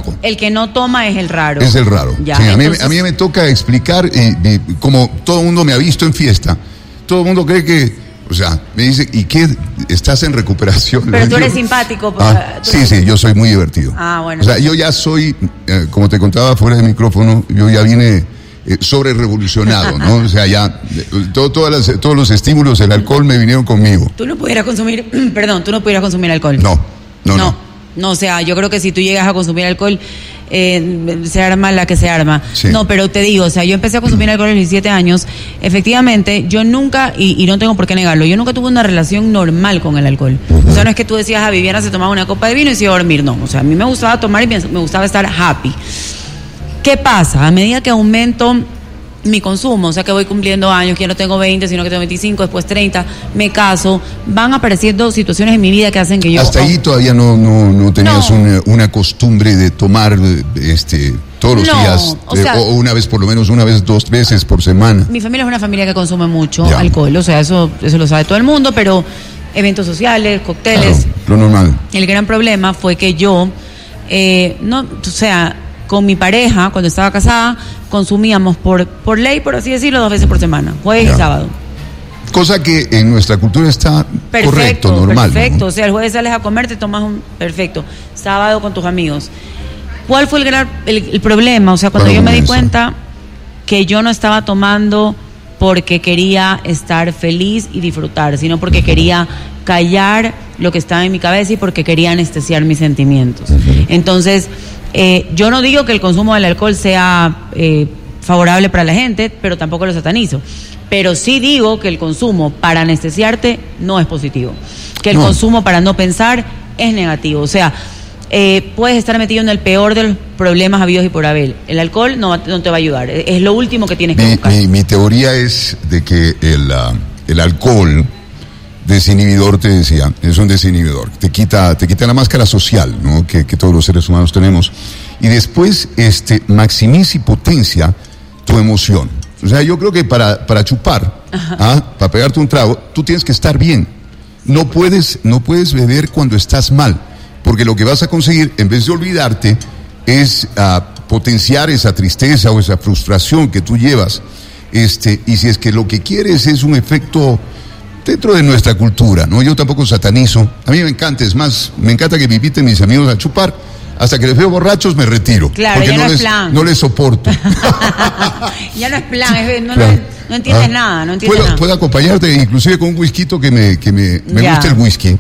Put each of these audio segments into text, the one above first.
blanco. El que no toma es el raro. Es el raro. Ya, sí, entonces... a mí me toca explicar, como todo el mundo me ha visto en fiesta, todo el mundo cree que, o sea, me dice, ¿y qué? ¿Estás en recuperación? Pero tú eres simpático. Sí, yo soy muy divertido. Bueno. O sea, yo ya soy, como te contaba fuera de micrófono, yo ya vine sobre revolucionado, ¿no? O sea, ya todos los estímulos del alcohol me vinieron conmigo. Tú no pudieras consumir, alcohol. No, o sea, yo creo que si tú llegas a consumir alcohol, se arma la que se arma. Sí. No, pero te digo, o sea, yo empecé a consumir alcohol a los 17 años. Efectivamente, yo nunca, y no tengo por qué negarlo, yo nunca tuve una relación normal con el alcohol. O sea, no es que tú decías, Viviana se tomaba una copa de vino y se iba a dormir. No, o sea, a mí me gustaba tomar y me gustaba estar happy. ¿Qué pasa? A medida que aumento mi consumo, o sea que voy cumpliendo años, que ya no tengo 20, sino que tengo 25, después 30, me caso, van apareciendo situaciones en mi vida que hacen que yo... Hasta ahí todavía no tenías una costumbre de tomar todos los días, o una vez, por lo menos una vez, 2 veces por semana. Mi familia es una familia que consume mucho alcohol, o sea, eso lo sabe todo el mundo, pero eventos sociales, cócteles... Claro, lo normal. El gran problema fue que yo, con mi pareja, cuando estaba casada, consumíamos por ley, por así decirlo, 2 veces por semana, jueves y sábado. Cosa que en nuestra cultura está correcto, normal. Perfecto, ¿no? O sea, el jueves sales a comer, te tomas perfecto, sábado con tus amigos. ¿Cuál fue el problema? O sea, cuando yo me di cuenta que yo no estaba tomando porque quería estar feliz y disfrutar, sino porque quería callar lo que estaba en mi cabeza y porque quería anestesiar mis sentimientos. Entonces... yo no digo que el consumo del alcohol sea favorable para la gente, pero tampoco lo satanizo. Pero sí digo que el consumo para anestesiarte no es positivo. Que el consumo para no pensar es negativo. O sea, puedes estar metido en el peor de los problemas habidos y por haber. El alcohol no te va a ayudar. Es lo último que tienes que buscar. Mi teoría es de que el alcohol... desinhibidor, te decía, es un desinhibidor, te quita la máscara social, ¿no? que todos los seres humanos tenemos, y después maximiza y potencia tu emoción. O sea, yo creo que para chupar, para pegarte un trago, tú tienes que estar bien. No puedes beber cuando estás mal, porque lo que vas a conseguir, en vez de olvidarte, es potenciar esa tristeza o esa frustración que tú llevas. Y si es que lo que quieres es un efecto dentro de nuestra cultura, ¿no? Yo tampoco satanizo. A mí me encanta, es más, me encanta que me inviten mis amigos a chupar. Hasta que les veo borrachos me retiro. Claro, porque ya no es plan. No les soporto. Ya no es plan, no entiendes nada, Puedo acompañarte inclusive con un whisky que me gusta el whisky.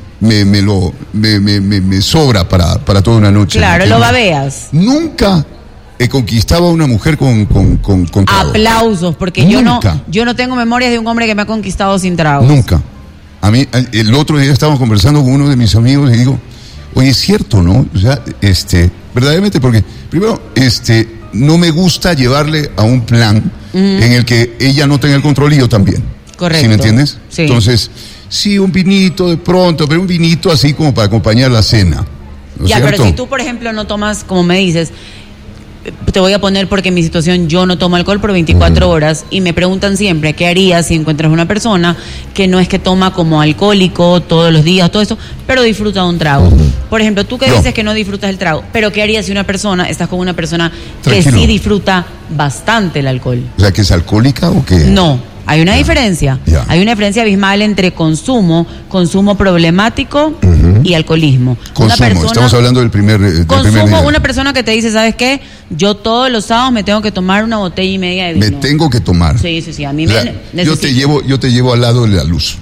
Me sobra para toda una noche. Claro, ¿no? Lo babeas. Nunca he conquistado a una mujer con trago. Aplausos, porque yo no tengo memorias de un hombre que me ha conquistado sin trago. Nunca. A mí, el otro día estábamos conversando con uno de mis amigos y digo, oye, es cierto, ¿no? O sea, verdaderamente, porque primero, no me gusta llevarle a un plan en el que ella no tenga el control y yo también. Correcto. ¿Sí me entiendes? Sí. Entonces, sí, un vinito de pronto, pero un vinito así como para acompañar la cena. ¿No ya, cierto? Pero si tú, por ejemplo, no tomas, como me dices, te voy a poner porque en mi situación yo no tomo alcohol por 24 horas y me preguntan siempre qué harías si encuentras una persona que no es que toma como alcohólico todos los días, todo eso, pero disfruta de un trago. Por ejemplo, tú que dices que no disfrutas el trago, pero ¿qué harías si estás con una persona que sí disfruta bastante el alcohol? O sea, ¿que es alcohólica o qué? No. Hay una diferencia. Hay una diferencia abismal entre consumo problemático y alcoholismo. Estamos hablando del primer nivel. Una persona que te dice, ¿sabes qué? Yo todos los sábados me tengo que tomar 1,5 botellas de vino. Me tengo que tomar. Sí. A mí yo te llevo al lado de la luz.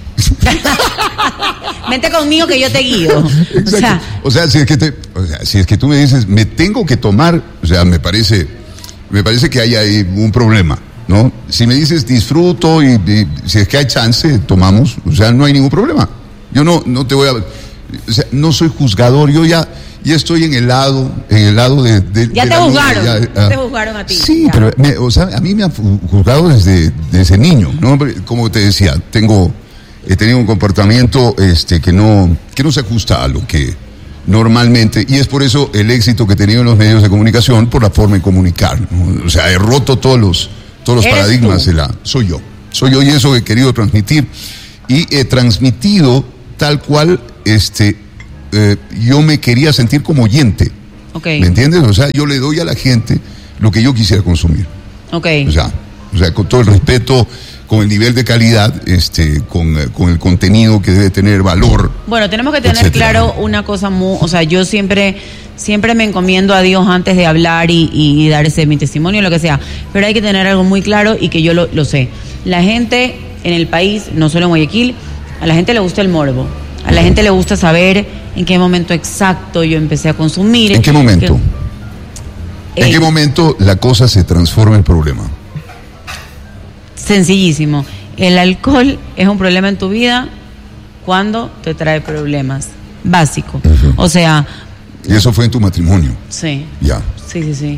Vente conmigo que yo te guío. O sea, si es que tú me dices, me tengo que tomar, o sea, me parece que hay ahí un problema, ¿no? Si me dices disfruto y si es que hay chance, tomamos, o sea, no hay ningún problema. Yo no te voy a... O sea, no soy juzgador, yo ya estoy en el lado de ya te juzgaron, te juzgaron a ti. Sí, pero a mí me han juzgado desde niño, ¿no? Como te decía, he tenido un comportamiento que no se ajusta a lo que normalmente, y es por eso el éxito que he tenido en los medios de comunicación, por la forma de comunicar, ¿no? O sea, he roto todos los paradigmas. Soy yo y eso he querido transmitir, y he transmitido tal cual yo me quería sentir como oyente. Okay. ¿Me entiendes? O sea, yo le doy a la gente lo que yo quisiera consumir. Okay. O sea, con todo el respeto, con el nivel de calidad, con el contenido que debe tener valor. Bueno, tenemos que tener etcétera. claro una cosa o sea, yo siempre me encomiendo a Dios antes de hablar y dar mi testimonio, lo que sea, pero hay que tener algo muy claro y que yo lo sé. La gente en el país, no solo en Guayaquil, a la gente le gusta el morbo, a la gente le gusta saber en qué momento exacto yo empecé a consumir. ¿En qué momento? ¿En qué momento la cosa se transforma en problema? Sencillísimo. El alcohol es un problema en tu vida cuando te trae problemas. Básico. Uh-huh. O sea... Y eso fue en tu matrimonio. Sí. Ya. Sí.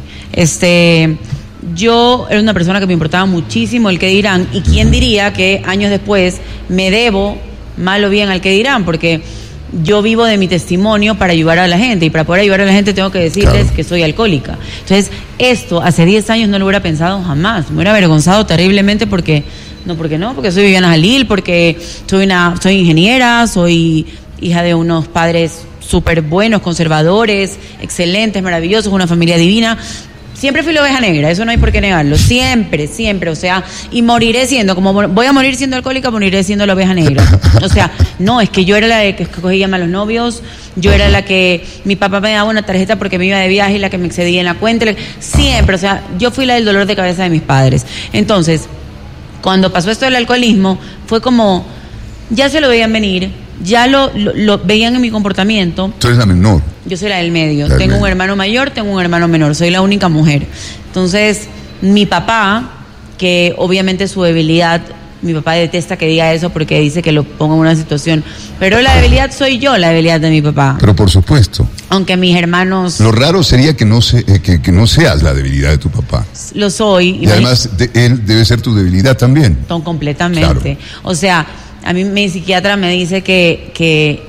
Yo era una persona que me importaba muchísimo el qué dirán, y quién diría que años después me debo mal o bien al qué dirán, porque yo vivo de mi testimonio para ayudar a la gente, y para poder ayudar a la gente tengo que decirles que soy alcohólica. Entonces, esto hace 10 años no lo hubiera pensado jamás, me hubiera avergonzado terriblemente porque soy Viviana Jalil, porque soy ingeniera, soy hija de unos padres súper buenos, conservadores, excelentes, maravillosos, una familia divina. Siempre fui la oveja negra, eso no hay por qué negarlo, siempre, o sea, y moriré siendo, como voy a morir siendo alcohólica, moriré siendo la oveja negra. O sea, no, es que yo era la que escogía malos novios, yo era la que mi papá me daba una tarjeta porque me iba de viaje y la que me excedía en la cuenta, siempre, o sea, yo fui la del dolor de cabeza de mis padres. Entonces, cuando pasó esto del alcoholismo, fue como, ya se lo veían venir, ya lo veían en mi comportamiento. Tú eres la menor. Yo soy la del medio. Tengo un hermano mayor, tengo un hermano menor. Soy la única mujer. Entonces, mi papá, que obviamente su debilidad, mi papá detesta que diga eso porque dice que lo ponga en una situación. Pero la debilidad soy yo, la debilidad de mi papá. Pero por supuesto. Aunque mis hermanos... Lo raro sería que no seas la debilidad de tu papá. Lo soy. Y además, él debe ser tu debilidad también. Completamente. Claro. O sea... A mí mi psiquiatra me dice que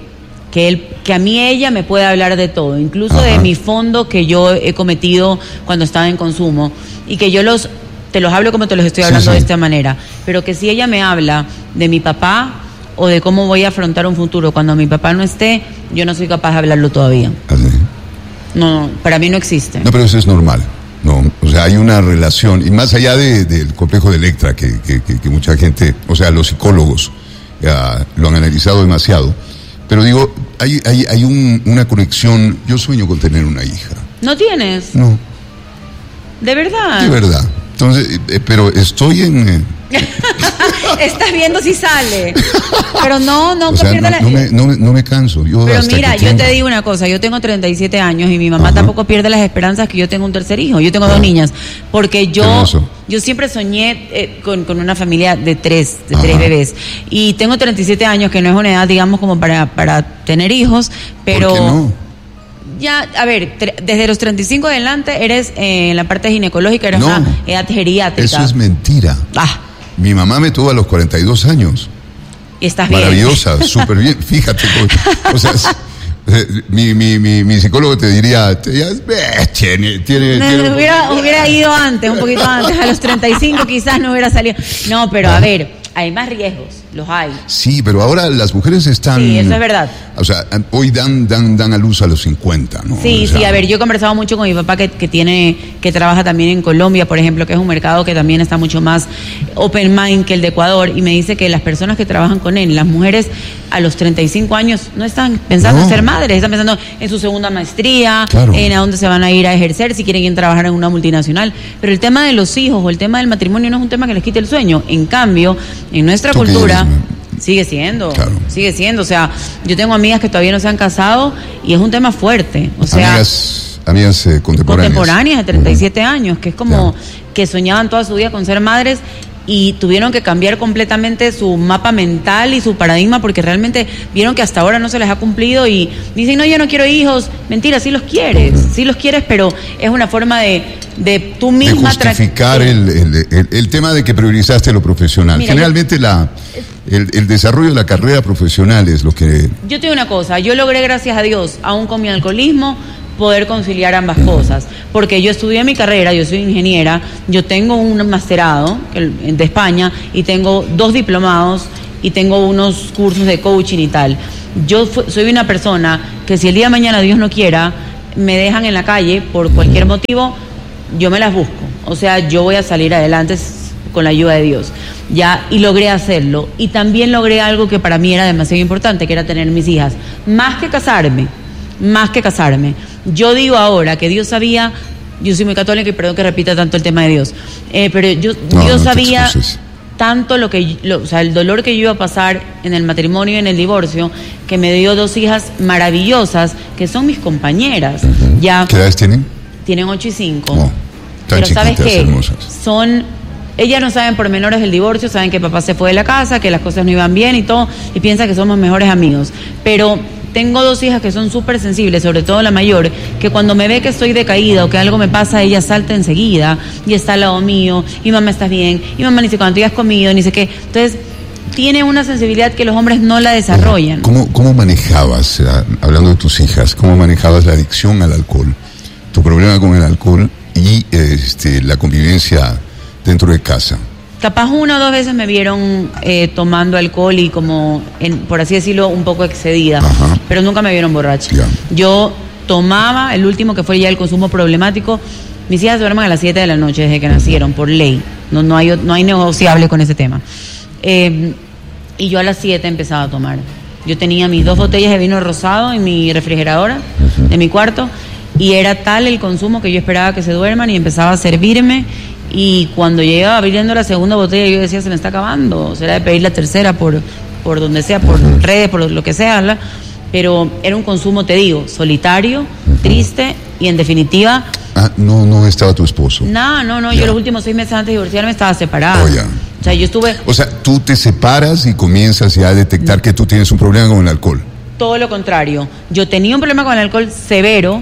a mí ella me puede hablar de todo, incluso de mi fondo que yo he cometido cuando estaba en consumo, y que yo te los hablo como te los estoy hablando de esta manera, pero que si ella me habla de mi papá o de cómo voy a afrontar un futuro cuando mi papá no esté, yo no soy capaz de hablarlo todavía. ¿Así? No, para mí no existe. No, pero eso es normal. No, o sea, hay una relación, y más allá del complejo de Electra, que mucha gente, o sea, los psicólogos lo han analizado demasiado, pero digo, hay una conexión. Yo sueño con tener una hija. ¿No tienes? No. ¿De verdad? De verdad. Entonces, pero estoy en... Estás viendo si sale. Pero no me canso. Pero mira, yo te digo una cosa, yo tengo 37 años y mi mamá tampoco pierde las esperanzas que yo tengo un tercer hijo. Yo tengo 2 niñas, porque yo siempre soñé con una familia de tres bebés, y tengo 37 años, que no es una edad, digamos, como para tener hijos, pero... ¿Por qué no? Ya, a ver, desde los 35 adelante eres en la parte ginecológica, eres una edad geriátrica. Eso es mentira. Mi mamá me tuvo a los 42 años. Y estás bien. Maravillosa, súper bien. Fíjate, o sea, mi psicólogo te diría, hubiera ido antes, un poquito antes, a los 35 quizás no hubiera salido. No, pero a ver, hay más riesgos, los hay. Sí, pero ahora las mujeres están... Sí, eso es verdad. O sea, hoy dan a luz a los 50, ¿no? Sí, o sea, a ver, yo he conversado mucho con mi papá que trabaja también en Colombia, por ejemplo, que es un mercado que también está mucho más open mind que el de Ecuador, y me dice que las personas que trabajan con él, las mujeres a los 35 años no están pensando en ser madres, están pensando en su segunda maestría, en a dónde se van a ir a ejercer, si quieren ir a trabajar en una multinacional. Pero el tema de los hijos o el tema del matrimonio no es un tema que les quite el sueño. En cambio, en nuestra cultura... Sigue siendo, o sea, yo tengo amigas que todavía no se han casado y es un tema fuerte, o sea, amigas contemporáneas de 37 años, que es como que soñaban toda su vida con ser madres y tuvieron que cambiar completamente su mapa mental y su paradigma porque realmente vieron que hasta ahora no se les ha cumplido y dicen, no, yo no quiero hijos. Mentira, sí los quieres, pero es una forma de tú misma... De justificar el tema de que priorizaste lo profesional. Mira, generalmente el desarrollo de la carrera profesional es lo que... Yo te digo una cosa, yo logré, gracias a Dios, aún con mi alcoholismo, poder conciliar ambas cosas, porque yo estudié mi carrera, yo soy ingeniera, yo tengo un masterado de España y tengo 2 diplomados y tengo unos cursos de coaching y tal. Yo soy una persona que si el día de mañana Dios no quiera, me dejan en la calle por cualquier motivo, yo me las busco. O sea, yo voy a salir adelante con la ayuda de Dios. Ya, y logré hacerlo. Y también logré algo que para mí era demasiado importante, que era tener mis hijas. Más que casarme. Yo digo ahora que Dios sabía, yo soy muy católica y perdón que repita tanto el tema de Dios, pero Dios sabía tanto o sea, el dolor que yo iba a pasar en el matrimonio y en el divorcio, que me dio 2 hijas maravillosas, que son mis compañeras. Ya, ¿qué edades tienen? Tienen 8 y 5. Oh, pero ¿sabes qué? Hermosas. Ellas no saben pormenores del divorcio, saben que papá se fue de la casa, que las cosas no iban bien y todo, y piensan que somos mejores amigos. Pero tengo 2 hijas que son súper sensibles, sobre todo la mayor, que cuando me ve que estoy decaída o que algo me pasa, ella salta enseguida y está al lado mío, y mamá, ¿estás bien? Y mamá, ni sé cuánto, ya has comido, ni sé qué. Entonces, tiene una sensibilidad que los hombres no la desarrollan. ¿Cómo manejabas, hablando de tus hijas, cómo manejabas la adicción al alcohol, tu problema con el alcohol y la convivencia dentro de casa? Capaz 1 o 2 veces me vieron tomando alcohol y como, por así decirlo, un poco excedida. Ajá. Pero nunca me vieron borracha. Ya. Yo tomaba, el último que fue ya el consumo problemático, mis hijas duermen a las 7 de la noche desde que nacieron, por ley. No hay negociable con ese tema. Y yo a las 7 empezaba a tomar. Yo tenía mis 2 botellas de vino rosado en mi refrigeradora de mi cuarto, y era tal el consumo que yo esperaba que se duerman y empezaba a servirme. Y cuando llegaba abriendo la segunda botella, yo decía, se me está acabando, será de pedir la tercera por donde sea, por redes, por lo que sea, ¿verdad? Pero era un consumo, te digo, solitario, triste y en definitiva... No estaba tu esposo. No, yo los últimos 6 meses antes de divorciarme estaba separada. Oh, ya. O sea, yo estuve... O sea, tú te separas y comienzas ya a detectar que tú tienes un problema con el alcohol. Todo lo contrario. Yo tenía un problema con el alcohol severo,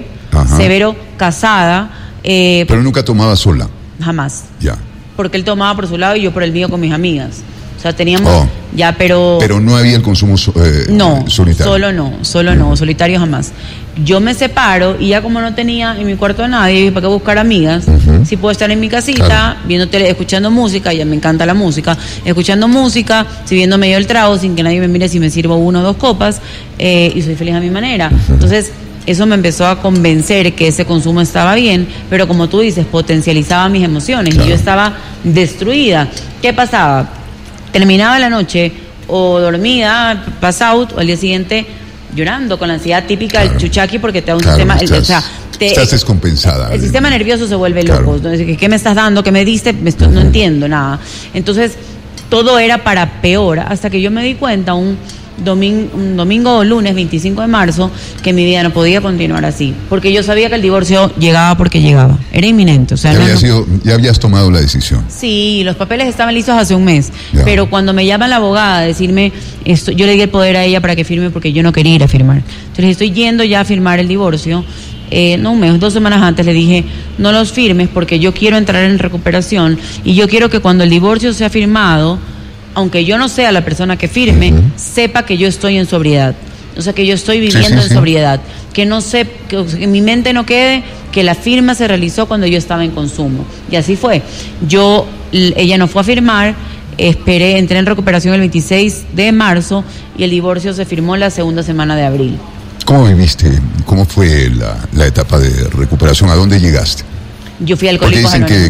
casada. Pero nunca tomaba sola. Jamás. Ya. Porque él tomaba por su lado y yo por el mío con mis amigas. O sea, teníamos pero no había el consumo solitario. Solo no, solitario jamás. Yo me separo y ya como no tenía en mi cuarto a nadie, ¿para qué buscar amigas? Si puedo estar en mi casita, viendo tele, escuchando música, ya me encanta la música, escuchando música, sirviendo medio el trago sin que nadie me mire si me sirvo 1 o 2 copas, y soy feliz a mi manera. Entonces, eso me empezó a convencer que ese consumo estaba bien, pero como tú dices, potencializaba mis emociones. Claro. Y yo estaba destruida. ¿Qué pasaba? Terminaba la noche o dormida, pass out, o al día siguiente llorando con la ansiedad típica del chuchaqui, porque te da un sistema... Estás descompensada. El sistema nervioso se vuelve loco. Entonces, ¿qué me estás dando? ¿Qué me diste? No entiendo nada. Entonces, todo era para peor, hasta que yo me di cuenta un domingo o lunes 25 de marzo que mi vida no podía continuar así, porque yo sabía que el divorcio llegaba porque llegaba, era inminente. O sea, ya habías tomado la decisión. Sí, los papeles estaban listos hace un mes, pero cuando me llama la abogada a decirme esto, yo le di el poder a ella para que firme, porque yo no quería ir a firmar. Entonces estoy yendo ya a firmar el divorcio. No un mes, 2 semanas antes le dije, no los firmes porque yo quiero entrar en recuperación y yo quiero que cuando el divorcio sea firmado, aunque yo no sea la persona que firme, sepa que yo estoy en sobriedad. O sea, que yo estoy viviendo en sobriedad. Que no sé, que en mi mente no quede que la firma se realizó cuando yo estaba en consumo. Y así fue. Ella no fue a firmar, entré en recuperación el 26 de marzo y el divorcio se firmó la segunda semana de abril. ¿Cómo viviste? ¿Cómo fue la etapa de recuperación? ¿A dónde llegaste? Yo fui a Alcohólicos Anónimos.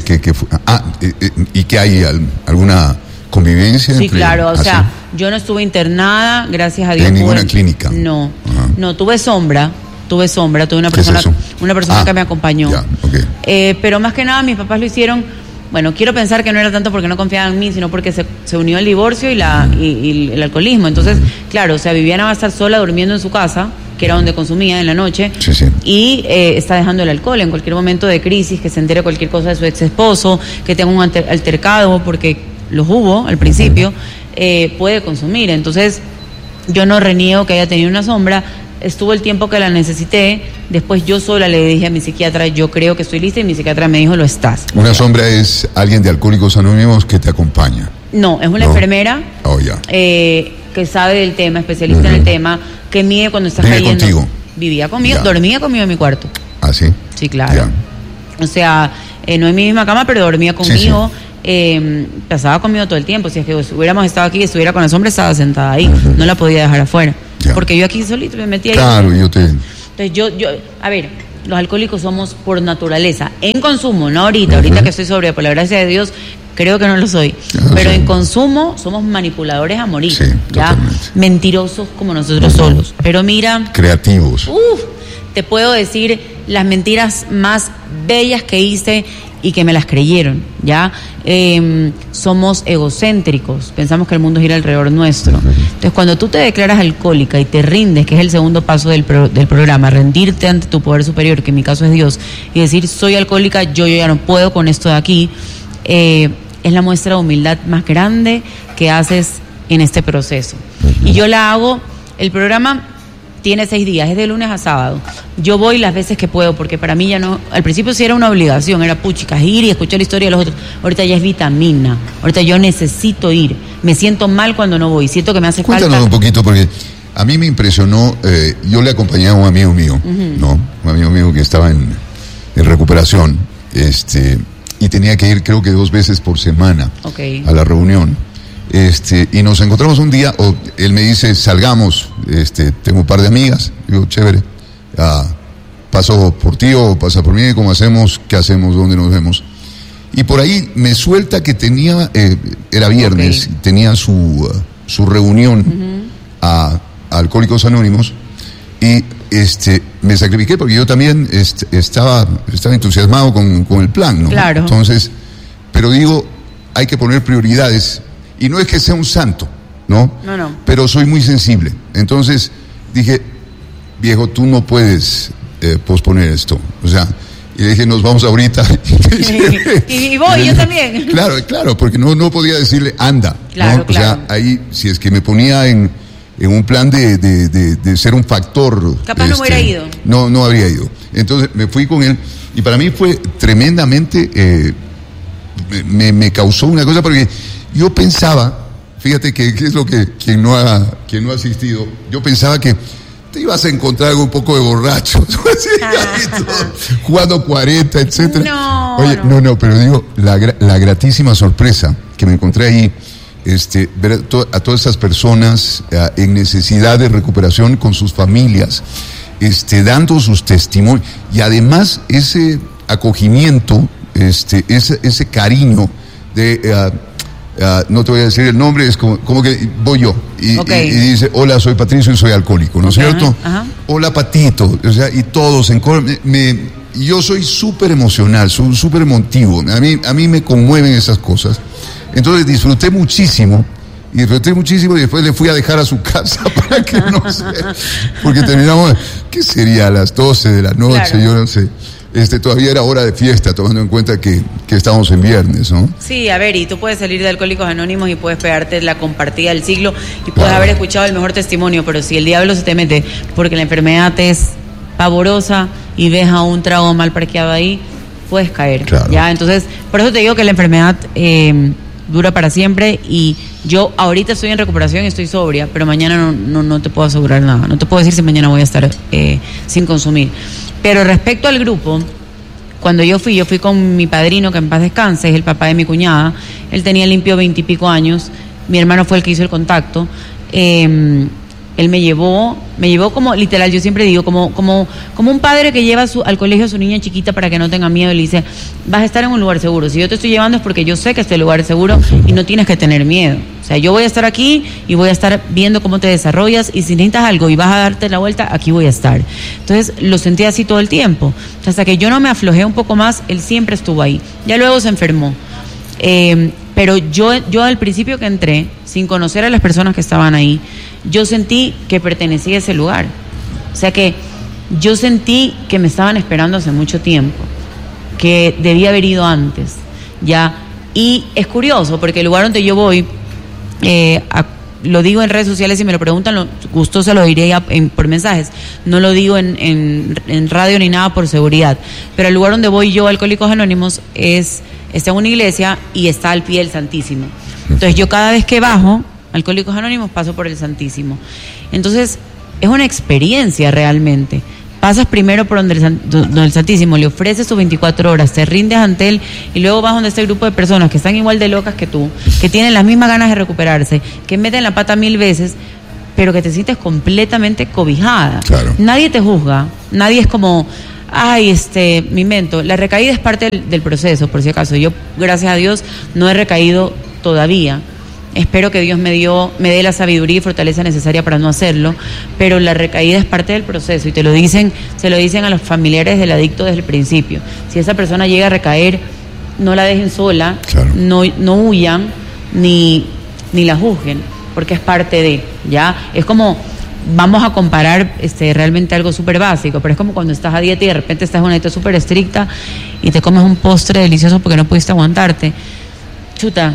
¿Y que hay alguna convivencia? Sí, claro, o sea, yo no estuve internada, gracias a Dios. ¿En ninguna clínica? No, tuve sombra, tuve una persona, que me acompañó. Ya, okay. Pero más que nada mis papás lo hicieron, bueno, quiero pensar que no era tanto porque no confiaban en mí, sino porque se unió el divorcio y el alcoholismo. Entonces, claro, o sea, Viviana va a estar sola durmiendo en su casa, que era donde consumía en la noche, y está dejando el alcohol en cualquier momento de crisis, que se entere cualquier cosa de su ex esposo, que tenga un altercado, porque los hubo al principio, puede consumir. Entonces yo no reniego que haya tenido una sombra, estuvo el tiempo que la necesité, después yo sola le dije a mi psiquiatra, yo creo que estoy lista, y mi psiquiatra me dijo, lo estás. ¿Una sombra es alguien de Alcohólicos Anónimos que te acompaña? No, es una enfermera que sabe del tema, especialista en el tema, que mide cuando estás cayendo. ¿Vive contigo? Vivía conmigo, dormía conmigo en mi cuarto. ¿Ah, sí? Sí, claro. O sea, no en mi misma cama, pero dormía conmigo. Pasaba conmigo todo el tiempo. Si es que hubiéramos estado aquí y estuviera con la sombra, estaba sentada ahí, no la podía dejar afuera, porque yo aquí solito me metía ahí. Claro, Entonces yo, a ver, los alcohólicos somos por naturaleza, en consumo, no ahorita que estoy sobria, por la gracia de Dios, creo que no lo soy, pero en consumo somos manipuladores a morir, sí, ya mentirosos como nosotros solos. Pero mira, creativos. Te puedo decir las mentiras más bellas que hice y que me las creyeron, ¿ya? Somos egocéntricos, pensamos que el mundo gira alrededor nuestro. Entonces, cuando tú te declaras alcohólica y te rindes, que es el segundo paso del programa, rendirte ante tu poder superior, que en mi caso es Dios, y decir, soy alcohólica, yo ya no puedo con esto de aquí, es la muestra de humildad más grande que haces en este proceso. Y yo la hago, el programa tiene 6 días, es de lunes a sábado. Yo voy las veces que puedo, porque para mí ya no, al principio sí era una obligación, era puchicas, ir y escuchar la historia de los otros. Ahorita ya es vitamina, ahorita yo necesito ir. Me siento mal cuando no voy, siento que me hace falta. Cuéntanos un poquito, porque a mí me impresionó, yo le acompañé a un amigo mío, ¿no? Un amigo mío que estaba en recuperación, y tenía que ir creo que 2 veces por semana a la reunión. Y nos encontramos un día, él me dice, salgamos, tengo un par de amigas, digo, chévere, paso por ti o pasa por mí, ¿cómo hacemos? ¿Qué hacemos? ¿Dónde nos vemos? Y por ahí me suelta que tenía, era viernes, tenía su reunión a Alcohólicos Anónimos, y me sacrifiqué porque yo también estaba entusiasmado con el plan, ¿no? Claro. Entonces, pero digo, hay que poner prioridades. Y no es que sea un santo, ¿no? No. Pero soy muy sensible. Entonces dije, viejo, tú no puedes posponer esto. O sea, y dije, nos vamos ahorita. Y voy, yo también. Claro, porque no podía decirle, anda. Claro, ¿no? claro. O sea, ahí, si es que me ponía en un plan de ser un factor. Capaz no hubiera ido. No habría ido. Entonces me fui con él. Y para mí fue tremendamente, me causó una cosa, porque yo pensaba, fíjate que es lo que quien no ha asistido, yo pensaba que te ibas a encontrar un poco de borracho, jugando 40, etcétera. Oye, no, pero digo, la gratísima sorpresa que me encontré ahí, ver a todas esas personas en necesidad de recuperación con sus familias, dando sus testimonios, y además ese acogimiento, ese cariño de no te voy a decir el nombre, es como que voy yo y dice, hola, soy Patricio y soy alcohólico, ¿no es cierto? Hola, Patito, o sea, y todos en coro. Yo soy súper emocional, soy súper emotivo, a mí me conmueven esas cosas. Entonces disfruté muchísimo y después le fui a dejar a su casa para que no sé, porque terminamos, ¿qué sería? A las 12 de la noche, claro. Yo no sé. Todavía era hora de fiesta, tomando en cuenta que estamos en viernes, ¿no? Sí, a ver, y tú puedes salir de Alcohólicos Anónimos y puedes pegarte la compartida del siglo y puedes haber escuchado el mejor testimonio, pero si el diablo se te mete porque la enfermedad es pavorosa y ves a un trago mal parqueado ahí, puedes caer, claro. ¿Ya? Entonces, por eso te digo que la enfermedad dura para siempre, y yo ahorita estoy en recuperación y estoy sobria, pero mañana no te puedo asegurar nada, no te puedo decir si mañana voy a estar sin consumir. Pero respecto al grupo, cuando yo fui con mi padrino, que en paz descanse, es el papá de mi cuñada. Él tenía limpio 20 y pico años, mi hermano fue el que hizo el contacto. Él me llevó como, literal, yo siempre digo, como un padre que lleva al colegio a su niña chiquita para que no tenga miedo, y le dice, vas a estar en un lugar seguro. Si yo te estoy llevando es porque yo sé que este lugar es seguro y no tienes que tener miedo. O sea, yo voy a estar aquí y voy a estar viendo cómo te desarrollas, y si necesitas algo y vas a darte la vuelta, aquí voy a estar. Entonces lo sentí así todo el tiempo. Hasta que yo no me aflojé un poco más, él siempre estuvo ahí. Ya luego se enfermó. Pero yo al principio que entré, sin conocer a las personas que estaban ahí, yo sentí que pertenecía a ese lugar. O sea que yo sentí que me estaban esperando hace mucho tiempo, que debía haber ido antes, ¿ya? Y es curioso, porque el lugar donde yo voy, lo digo en redes sociales, si me lo preguntan, gustoso lo diría por mensajes, no lo digo en radio ni nada por seguridad, pero el lugar donde voy yo, Alcohólicos Anónimos, está en una iglesia y está al pie del Santísimo. Entonces yo cada vez que bajo Alcohólicos Anónimos paso por el Santísimo. Entonces es una experiencia realmente. Pasas primero por donde el Santísimo, le ofreces tus 24 horas, te rindes ante él, y luego vas donde este grupo de personas que están igual de locas que tú, que tienen las mismas ganas de recuperarse, que meten la pata 1000 veces, pero que te sientes completamente cobijada. Claro. Nadie te juzga, nadie es como, me invento, la recaída es parte del proceso, por si acaso. Yo, gracias a Dios, no he recaído todavía. Espero que Dios me dé la sabiduría y fortaleza necesaria para no hacerlo, pero la recaída es parte del proceso y se lo dicen a los familiares del adicto desde el principio. Si esa persona llega a recaer, no la dejen sola, claro. no huyan ni la juzguen, porque es parte de, ¿ya? Es como, vamos a comparar realmente algo súper básico, pero es como cuando estás a dieta y de repente estás en una dieta súper estricta y te comes un postre delicioso porque no pudiste aguantarte. Chuta,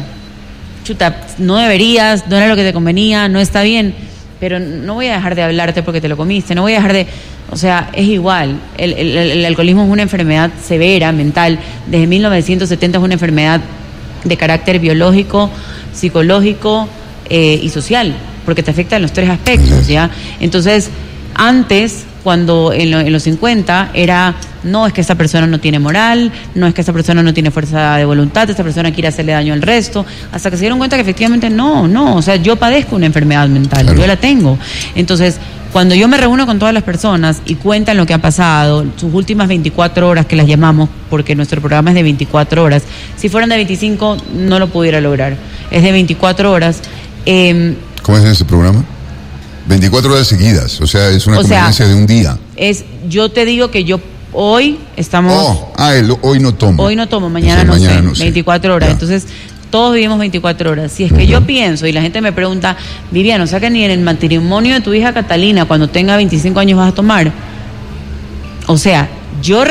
no deberías, no era lo que te convenía, no está bien, pero no voy a dejar de hablarte porque te lo comiste, no voy a dejar de... O sea, es igual, el alcoholismo es una enfermedad severa, mental, desde 1970 es una enfermedad de carácter biológico, psicológico y social, porque te afecta en los tres aspectos, ¿ya? Entonces, antes, cuando en los 50 era, no es que esta persona no tiene moral, no es que esta persona no tiene fuerza de voluntad, esta persona quiere hacerle daño al resto, hasta que se dieron cuenta que efectivamente no, o sea, yo padezco una enfermedad mental, claro. Yo la tengo. Entonces, cuando yo me reúno con todas las personas y cuentan lo que ha pasado, sus últimas 24 horas que las llamamos, porque nuestro programa es de 24 horas, si fueran de 25 no lo pudiera lograr, es de 24 horas. ¿Cómo es ese programa? 24 horas seguidas, o sea, es una convivencia de un día. Yo te digo que yo hoy estamos... hoy no tomo. Hoy no tomo, mañana no sé, 24 horas, ya. Entonces todos vivimos 24 horas. Si es que yo pienso y la gente me pregunta, Viviana, o sea que ni en el matrimonio de tu hija Catalina, cuando tenga 25 años vas a tomar. O sea, yo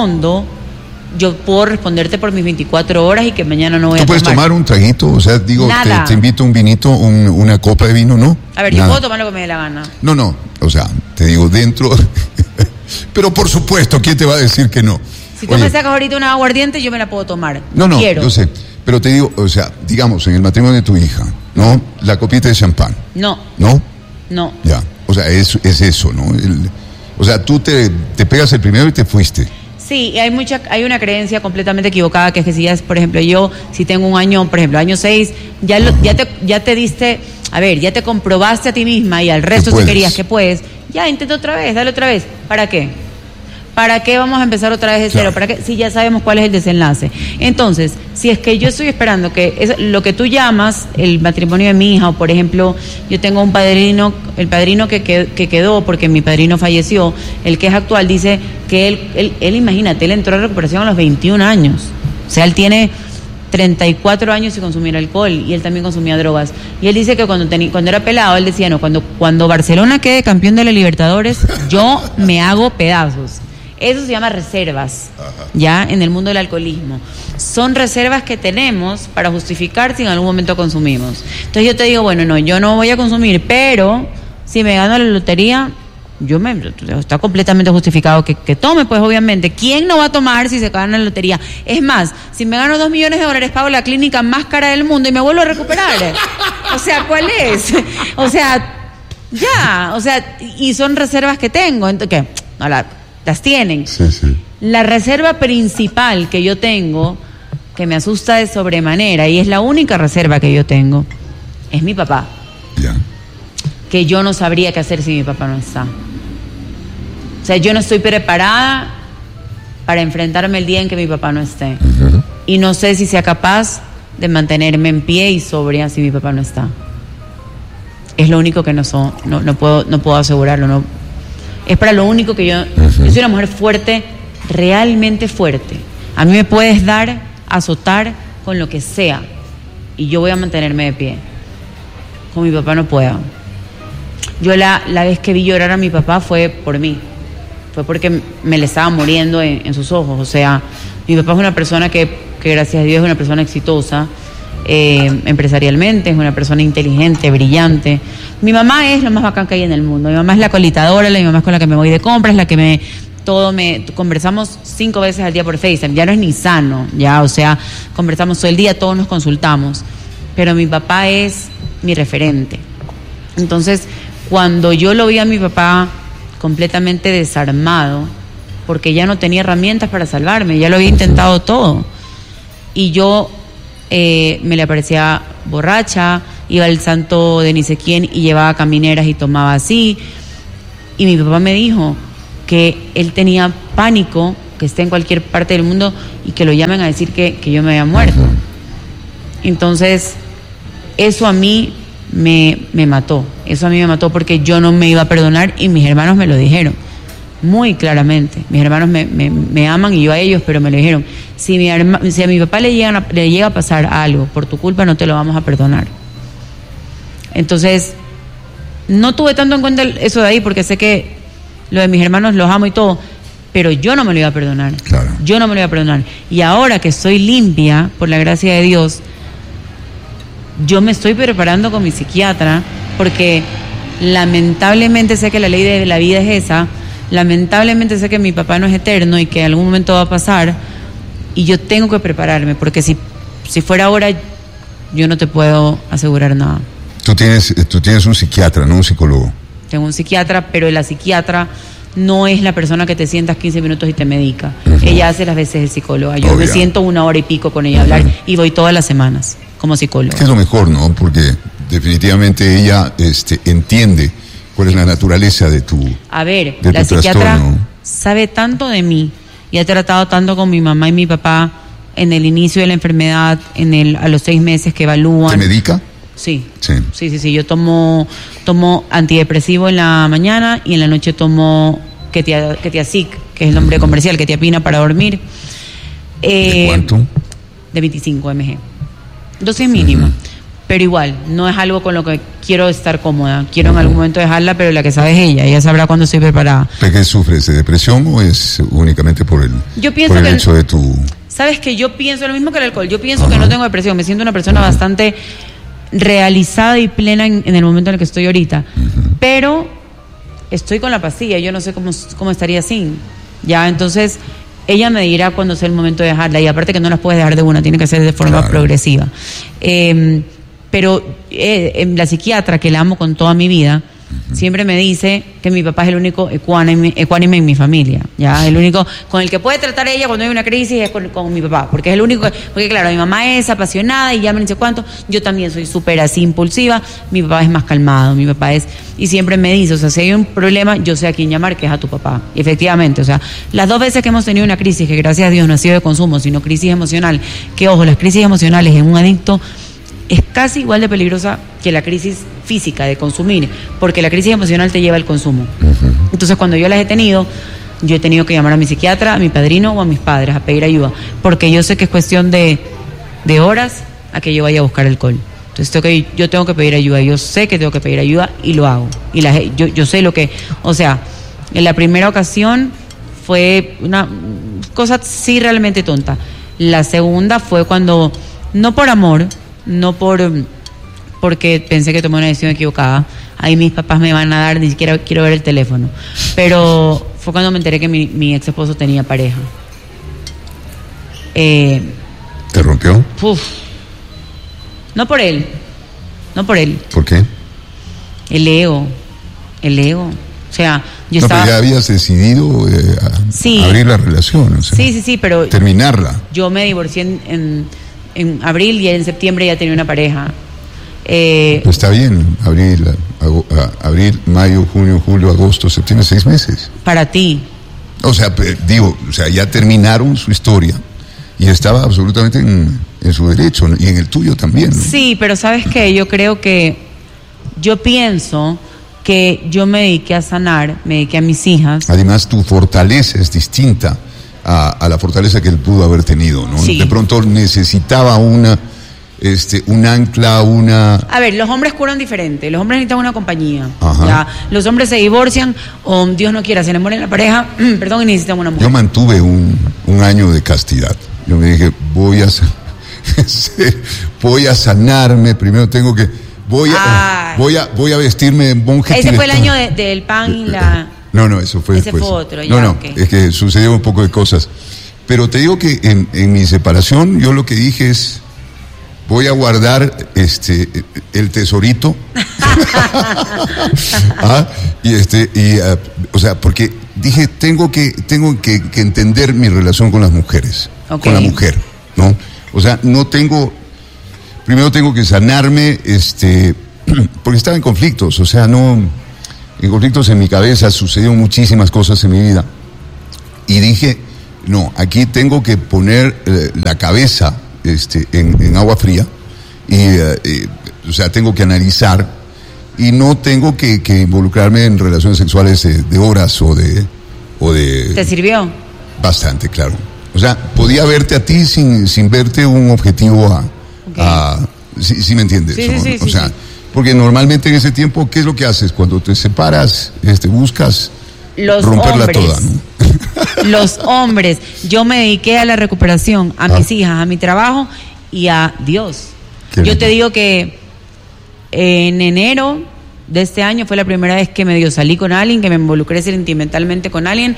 puedo responderte por mis 24 horas y que mañana no voy a tomar. ¿Tú puedes tomar un traguito? O sea, digo, te invito un vinito, una copa de vino, ¿no? A ver, yo puedo tomar lo que me dé la gana. No, o sea, te digo, dentro... Pero por supuesto, ¿quién te va a decir que no? Si tú me sacas ahorita una aguardiente, yo me la puedo tomar. No, yo sé. Pero te digo, o sea, digamos, en el matrimonio de tu hija, ¿no? La copita de champán. No. ¿No? No. Ya, o sea, es eso, ¿no? O sea, tú te pegas el primero y te fuiste. Sí, hay una creencia completamente equivocada, que es que si ya es, por ejemplo, si tengo un año, por ejemplo, año 6, ya te diste, a ver, ya te comprobaste a ti misma y al resto si querías que puedes, ya intenta otra vez, dale otra vez. ¿Para qué? ¿Para qué vamos a empezar otra vez de cero? Claro. ¿Para qué? Si ya sabemos cuál es el desenlace. Entonces, si es que yo estoy esperando que es lo que tú llamas el matrimonio de mi hija, o por ejemplo, yo tengo un padrino, el padrino que quedó porque mi padrino falleció, el que es actual, dice que él imagínate, él entró a recuperación a los 21 años. O sea, él tiene 34 años sin consumir alcohol y él también consumía drogas. Y él dice que cuando era pelado, él decía, no, cuando Barcelona quede campeón de la Libertadores, yo me hago pedazos. Eso se llama reservas, ya, en el mundo del alcoholismo. Son reservas que tenemos para justificar si en algún momento consumimos. Entonces yo te digo, bueno, no, yo no voy a consumir, pero si me gano la lotería, está completamente justificado que tome, pues obviamente. ¿Quién no va a tomar si se gana la lotería? Es más, si me gano $2 millones, pago la clínica más cara del mundo y me vuelvo a recuperar. O sea, ¿cuál es? O sea, y son reservas que tengo. Entonces, ¿qué? No, las tienen. Sí. La reserva principal que yo tengo, que me asusta de sobremanera, y es la única reserva que yo tengo, es mi papá. Ya. Que yo no sabría qué hacer si mi papá no está. O sea, yo no estoy preparada para enfrentarme el día en que mi papá no esté. Uh-huh. Y no sé si sea capaz de mantenerme en pie y sobria si mi papá no está. Es lo único que no puedo asegurarlo, no. Es para lo único que yo soy una mujer fuerte, realmente fuerte. A mí me puedes azotar con lo que sea y yo voy a mantenerme de pie. Con mi papá no puedo. Yo la vez que vi llorar a mi papá fue por mí, fue porque me le estaba muriendo en sus ojos. O sea, mi papá es una persona que gracias a Dios es una persona exitosa, empresarialmente, es una persona inteligente, brillante. Mi mamá es lo más bacán que hay en el mundo. Mi mamá es la colitadora, mi mamá es con la que me voy de compras, la que conversamos 5 veces al día por FaceTime. Ya no es ni sano, ya, o sea, conversamos todo el día, todos nos consultamos. Pero mi papá es mi referente. Entonces, cuando yo lo vi a mi papá completamente desarmado, porque ya no tenía herramientas para salvarme, ya lo había intentado todo, y yo me le aparecía borracha, iba al santo de ni sé quién y llevaba camineras y tomaba así, y mi papá me dijo, que él tenía pánico que esté en cualquier parte del mundo y que lo llamen a decir que yo me había muerto. Entonces, eso a mí me mató. Eso a mí me mató porque yo no me iba a perdonar y mis hermanos me lo dijeron muy claramente. Mis hermanos me aman y yo a ellos, pero me lo dijeron. Si a mi papá le llega a pasar algo por tu culpa, no te lo vamos a perdonar. Entonces, no tuve tanto en cuenta eso de ahí porque sé que lo de mis hermanos los amo y todo, pero yo no me lo iba a perdonar. Claro. Yo no me lo iba a perdonar. Y ahora que estoy limpia, por la gracia de Dios, yo me estoy preparando con mi psiquiatra porque lamentablemente sé que la ley de la vida es esa. Lamentablemente sé que mi papá no es eterno y que en algún momento va a pasar y yo tengo que prepararme porque si fuera ahora yo no te puedo asegurar nada. Tú tienes un psiquiatra, no un psicólogo. Tengo un psiquiatra, pero la psiquiatra no es la persona que te sientas 15 minutos y te medica. Ella hace las veces de psicóloga. Yo me siento 1 hora y pico con ella a hablar y voy todas las semanas como psicóloga. Que es lo mejor, ¿no? Porque definitivamente ella entiende cuál es la naturaleza de tu A ver, la psiquiatra sabe tanto de mí y ha tratado tanto con mi mamá y mi papá en el inicio de la enfermedad, a los 6 meses que evalúan. ¿Te medica? Sí. Yo tomo antidepresivo en la mañana y en la noche tomo Ketiasic, que es el nombre comercial, Ketiapina para dormir. ¿De cuánto? De 25 mg. Dosis mínima. Pero igual, no es algo con lo que quiero estar cómoda. Quiero en algún momento dejarla, pero la que sabe es ella. Ella sabrá cuándo estoy preparada. ¿De qué sufres? ¿De depresión o es únicamente por el hecho de tu...? Sabes que yo pienso lo mismo que el alcohol. Yo pienso que no tengo depresión. Me siento una persona bastante realizada y plena en el momento en el que estoy ahorita. Pero estoy con la pastilla. Yo no sé cómo estaría sin. Ya, entonces ella me dirá cuándo sea el momento de dejarla. Y aparte que no las puedes dejar de una, tiene que ser de forma progresiva. Pero la psiquiatra, que la amo con toda mi vida, siempre me dice que mi papá es el único ecuánime en mi familia. ¿Ya? El único con el que puede tratar ella cuando hay una crisis es con mi papá. Porque es el único. Porque, claro, mi mamá es apasionada y ya me dice cuánto. Yo también soy súper así impulsiva. Mi papá es más calmado. Mi papá es. Y siempre me dice, o sea, si hay un problema, yo sé a quién llamar, que es a tu papá. Y efectivamente, o sea, las 2 veces que hemos tenido una crisis, que gracias a Dios no ha sido de consumo, sino crisis emocional, que ojo, las crisis emocionales en un adicto es casi igual de peligrosa que la crisis física de consumir, porque la crisis emocional te lleva al consumo. Entonces, cuando yo las he tenido, yo he tenido que llamar a mi psiquiatra, a mi padrino o a mis padres a pedir ayuda, porque yo sé que es cuestión de horas a que yo vaya a buscar alcohol. Entonces, yo tengo que pedir ayuda, yo sé que tengo que pedir ayuda y lo hago. Y yo sé lo que, o sea, en la primera ocasión fue una cosa sí realmente tonta. La segunda fue cuando, no por amor, no porque pensé que tomé una decisión equivocada. Ahí mis papás me van a dar, ni siquiera quiero ver el teléfono. Pero fue cuando me enteré que mi ex esposo tenía pareja. ¿Te rompió? No por él. ¿Por qué? El ego. O sea, yo estaba... Pero ya habías decidido abrir la relación, o sea, sí, pero... terminarla. Yo me divorcié en abril y en septiembre ya tenía una pareja. Pues está bien, abril, mayo, junio, julio, agosto, septiembre, 6 meses. Para ti. O sea, ya terminaron su historia y estaba absolutamente en su derecho y en el tuyo también, ¿no? Sí, pero ¿sabes qué? Yo pienso que yo me dediqué a sanar, me dediqué a mis hijas. Además, tu fortaleza es distinta a la fortaleza que él pudo haber tenido, ¿no? Sí. De pronto necesitaba un ancla, A ver, los hombres curan diferente, los hombres necesitan una compañía. ¿Ya? Los hombres se divorcian o Dios no quiera, se enamoran en la pareja, y necesitan una mujer. Yo mantuve un año de castidad. Yo me dije, voy a sanarme, primero tengo que... Voy a vestirme de monje. Ese fue el año del pan y la... No, eso fue ese después. Fue otro, ya, okay. Es que sucedió un poco de cosas. Pero te digo que en mi separación yo lo que dije es, voy a guardar el tesorito. O sea, porque dije, tengo que entender mi relación con las mujeres, con la mujer, ¿no? O sea, primero tengo que sanarme, porque estaba en conflictos, o sea, no, conflictos en mi cabeza, sucedieron muchísimas cosas en mi vida. Y dije, no, aquí tengo que poner la cabeza en agua fría. O sea, tengo que analizar y no tengo que involucrarme en relaciones sexuales de horas o de... ¿Te sirvió? Bastante, claro. O sea, podía verte a ti sin verte un objetivo ¿sí me entiendes? Sí, o sea, porque normalmente en ese tiempo, ¿qué es lo que haces? Cuando te separas, buscas romperla toda, ¿no? Los hombres. Yo me dediqué a la recuperación, a mis hijas, a mi trabajo y a Dios. Yo te digo que en enero de este año fue la primera vez que medio salí con alguien, que me involucré sentimentalmente con alguien,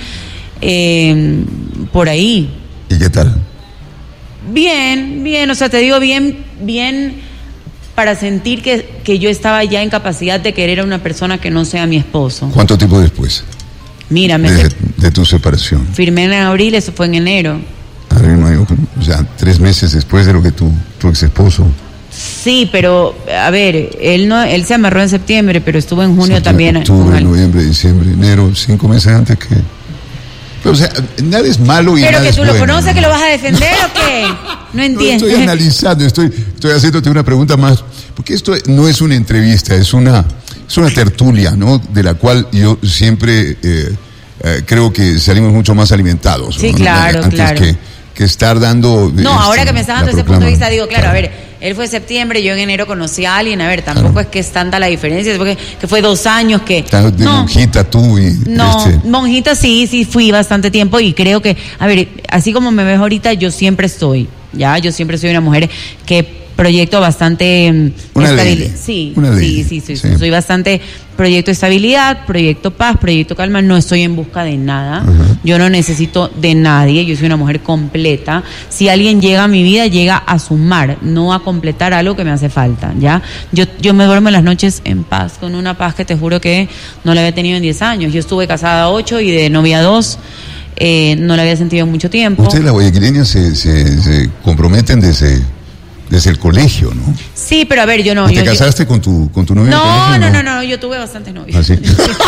por ahí. ¿Y qué tal? Bien, o sea, te digo bien para sentir que yo estaba ya en capacidad de querer a una persona que no sea mi esposo. ¿Cuánto tiempo después? Mira, de tu separación. Firmé en abril, eso fue en enero. Abril, mayo, o sea, 3 meses después de lo que tu ex esposo. Sí, pero, a ver, él se amarró en septiembre, pero estuvo en junio también. Octubre, noviembre, diciembre, enero, 5 meses antes que... Pero, o sea, nada es malo y pero nada que es tú bueno, lo conoces, ¿no? ¿Que lo vas a defender o qué? No entiendo. No, estoy analizando, estoy haciéndote una pregunta más, porque esto no es una entrevista, es una tertulia, ¿no? De la cual yo siempre creo que salimos mucho más alimentados. Sí, ¿no? claro, Antes claro. que estar dando... No, ahora que me estás dando ese punto de vista, digo, claro, a ver, él fue en septiembre, yo en enero conocí a alguien, a ver, tampoco es que es tanta la diferencia, es porque que fue 2 años que... De monjita tú y... No, monjita sí fui bastante tiempo y creo que, a ver, así como me ves ahorita, yo siempre soy una mujer que proyecto bastante estabilidad. Soy bastante proyecto estabilidad, proyecto paz, proyecto calma, no estoy en busca de nada. Uh-huh. Yo no necesito de nadie, yo soy una mujer completa. Si alguien llega a mi vida, llega a sumar, no a completar algo que me hace falta, ¿ya? Yo me duermo en las noches en paz, con una paz que te juro que no la había tenido en 10 años. Yo estuve casada 8 y de novia 2. No la había sentido en mucho tiempo. Ustedes, las guayaquileñas, se comprometen desde el colegio, ¿no? Sí, pero a ver, yo no. ¿Te casaste con tu novio? No, yo tuve bastantes novios. ¿Ah, sí?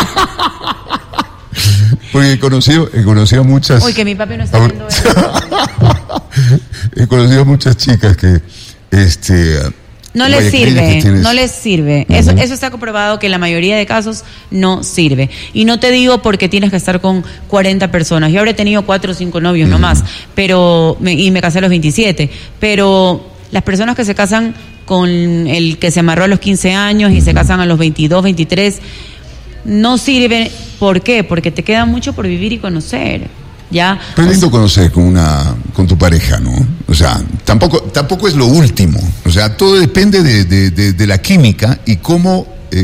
Porque he conocido a muchas... Uy, que mi papi no está viendo eso. He conocido a muchas chicas que... No les sirve. Uh-huh. Eso está comprobado que en la mayoría de casos no sirve. Y no te digo porque tienes que estar con 40 personas. Yo habré tenido 4 o 5 novios nomás, y me casé a los 27. Pero las personas que se casan con el que se amarró a los 15 años y se casan a los 22, 23, no sirven. ¿Por qué? Porque te queda mucho por vivir y conocer. ¿Ya? Pero es lindo conocer con tu pareja, ¿no? O sea, tampoco es lo último. O sea, todo depende de la química y cómo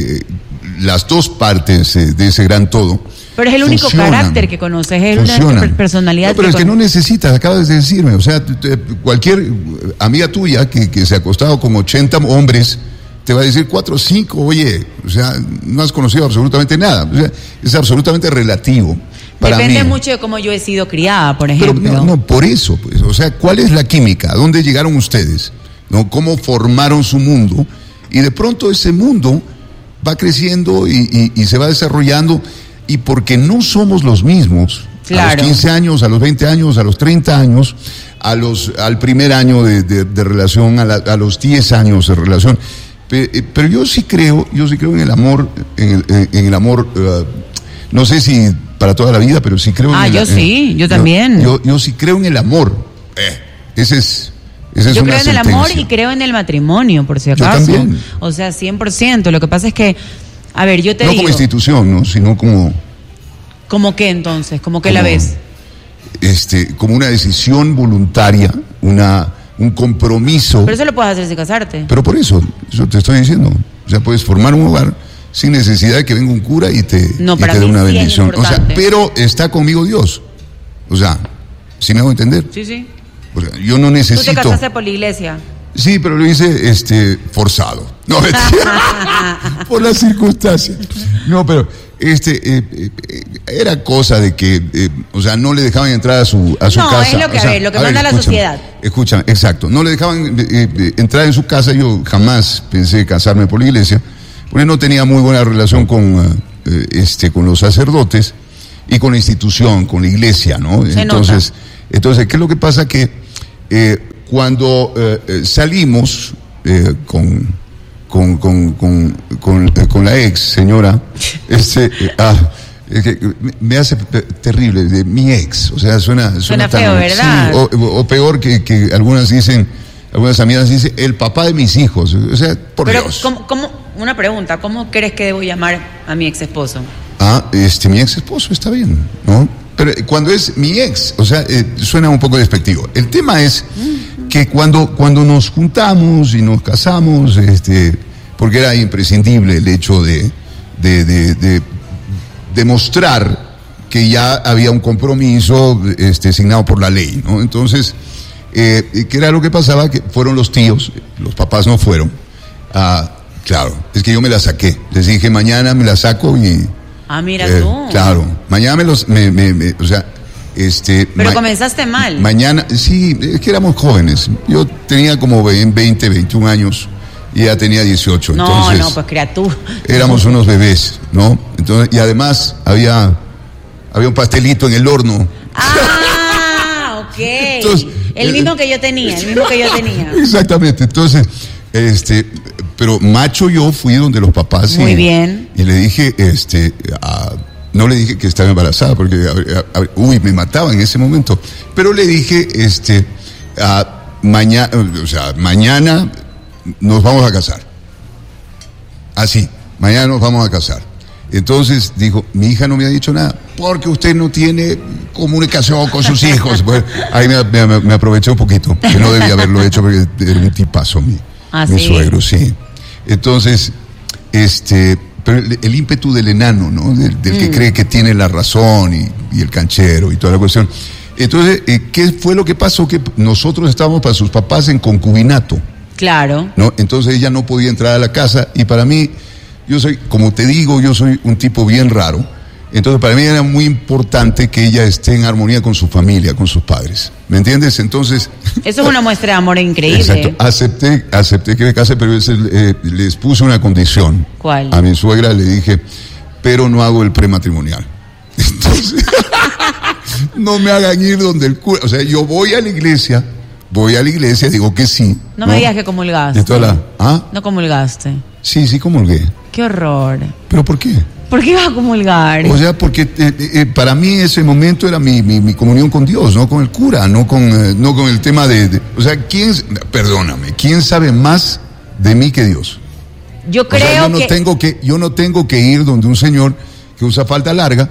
las dos partes de ese gran todo. Pero es el único carácter que conoces, es la personalidad. No, pero es que no necesitas, acabas de decirme. O sea, cualquier amiga tuya que se ha acostado con 80 hombres te va a decir 4 o 5, oye, o sea, no has conocido absolutamente nada. O sea, es absolutamente relativo. Depende mucho de cómo yo he sido criada, por ejemplo. Pero no, por eso, pues, o sea, ¿cuál es la química? ¿A dónde llegaron ustedes? ¿No? ¿Cómo formaron su mundo? Y de pronto ese mundo va creciendo y se va desarrollando, y porque no somos los mismos, claro. A los 15 años, a los 20 años, a los 30 años, al primer año de relación, a los 10 años de relación. Pero yo sí creo en el amor, en el amor, no sé si para toda la vida, pero sí creo en el yo también. Yo sí creo en el amor. Esa es yo una creo en el amor y creo en el matrimonio, por si acaso. Yo también. O sea, 100%. Lo que pasa es que, a ver, yo te digo... No como institución, ¿no? Sino como... ¿Cómo qué entonces? ¿Cómo qué la ves? Como una decisión voluntaria, un compromiso. Pero eso lo puedes hacer sin casarte. Pero por eso te estoy diciendo. O sea, puedes formar un hogar sin necesidad de que venga un cura y te dé una bendición. O sea, pero está conmigo Dios. O sea, ¿sí me hago entender? Sí. O sea, yo no necesito... ¿Tú te casaste por la iglesia? Sí, pero lo hice forzado. No, por las circunstancias. No, pero era cosa de que, o sea, no le dejaban entrar a su casa. No, es lo que, lo que manda la sociedad. Escúchame, exacto. No le dejaban entrar en su casa. Yo jamás pensé casarme por la iglesia, porque no tenía muy buena relación con con los sacerdotes y con la institución, con la iglesia, ¿no? Entonces, ¿qué es lo que pasa? Que cuando salimos con la ex señora, me hace terrible, de mi ex, o sea, suena feo, tan, ¿verdad? Sí, o peor que algunas amigas dicen, el papá de mis hijos, o sea, por Dios. ¿cómo, una pregunta, ¿cómo crees que debo llamar a mi ex esposo? Mi ex esposo está bien, ¿no? Pero cuando es mi ex, o sea, suena un poco despectivo. El tema es que cuando nos juntamos y nos casamos, porque era imprescindible el hecho de demostrar que ya había un compromiso asignado por la ley, ¿no? Entonces, ¿qué era lo que pasaba? Que fueron los tíos, los papás no fueron. Claro, es que yo me la saqué. Les dije, mañana me la saco y... mira tú. Claro, mañana Pero comenzaste mal. Mañana, sí, es que éramos jóvenes. Yo tenía como 20, 21 años y ella tenía 18. No, pues criatura. Éramos unos bebés, ¿no? Entonces, y además había un pastelito en el horno. Ok. Entonces, el mismo que yo tenía. Exactamente. Entonces, pero macho yo fui donde los papás. Muy bien. Y le dije, no le dije que estaba embarazada porque, me mataba en ese momento. Pero le dije, mañana nos vamos a casar. Así, mañana nos vamos a casar. Entonces dijo, mi hija no me ha dicho nada, porque usted no tiene comunicación con sus hijos. Pues, ahí me aproveché un poquito, que no debía haberlo hecho porque era un tipazo mi suegro, sí. Entonces, pero el ímpetu del enano, ¿no? Del que cree que tiene la razón y el canchero y toda la cuestión. Entonces, ¿qué fue lo que pasó? Que nosotros estábamos para sus papás en concubinato. Claro. ¿No? Entonces ella no podía entrar a la casa y para mí, como te digo, yo soy un tipo bien raro. Entonces para mí era muy importante que ella esté en armonía con su familia, con sus padres. ¿Me entiendes? Entonces... Eso es una muestra de amor increíble. Exacto. Acepté que me case, pero les puse una condición. ¿Cuál? A mi suegra le dije, pero no hago el prematrimonial. Entonces, no me hagan ir donde el cura... O sea, yo voy a la iglesia, digo que sí. No me digas que comulgaste. No comulgaste. Sí comulgué. Qué horror. ¿Pero por qué? ¿Por qué ibas a comulgar? O sea, porque para mí ese momento era mi comunión con Dios, no con el cura, no con el tema o sea, ¿quién sabe más de mí que Dios? Yo creo yo no tengo que ir donde un señor que usa falda larga,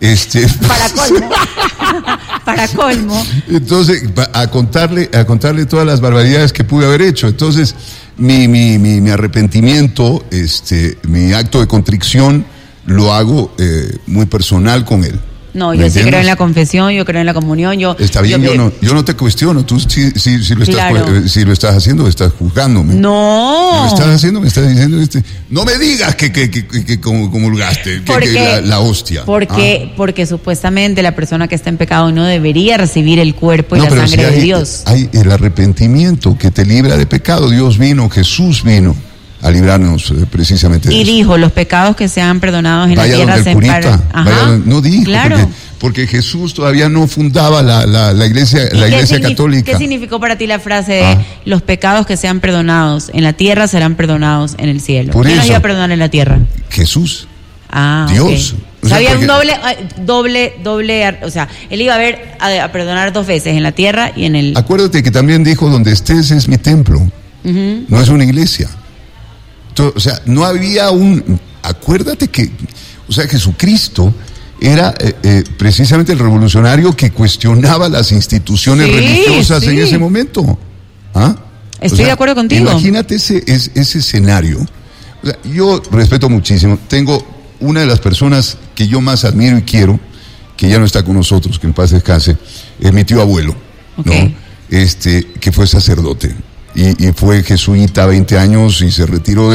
para colmo. Entonces, a contarle todas las barbaridades que pude haber hecho. Entonces, mi arrepentimiento, mi acto de contrición, lo hago muy personal con él. No, yo sí creo en la confesión, yo creo en la comunión. Está bien, yo no te cuestiono. Tú si lo estás haciendo, estás juzgándome. No. Lo estás haciendo, me estás diciendo no me digas que comulgaste, que la hostia. Porque supuestamente la persona que está en pecado no debería recibir el cuerpo y la sangre de Dios. Hay el arrepentimiento que te libra de pecado. Jesús vino a librarnos precisamente de eso. Y dijo, los pecados que sean perdonados en la tierra se no dijo, claro. porque Jesús todavía no fundaba la iglesia católica. ¿Qué significó para ti la frase de los pecados que sean perdonados en la tierra serán perdonados en el cielo? ¿Quién nos iba a perdonar en la tierra? Jesús. Okay. Dios. O sea, había un doble, o sea, él iba a perdonar 2 veces, en la tierra y en el... Acuérdate que también dijo, donde estés es mi templo, no es una iglesia. O sea, no había acuérdate que, Jesucristo era precisamente el revolucionario que cuestionaba las instituciones religiosas en ese momento. Estoy de acuerdo contigo. Imagínate ese escenario. O sea, yo respeto muchísimo. Tengo una de las personas que yo más admiro y quiero, que ya no está con nosotros, que en paz descanse, es mi tío abuelo, okay. ¿no? Que fue sacerdote. Y fue jesuita 20 años y se retiró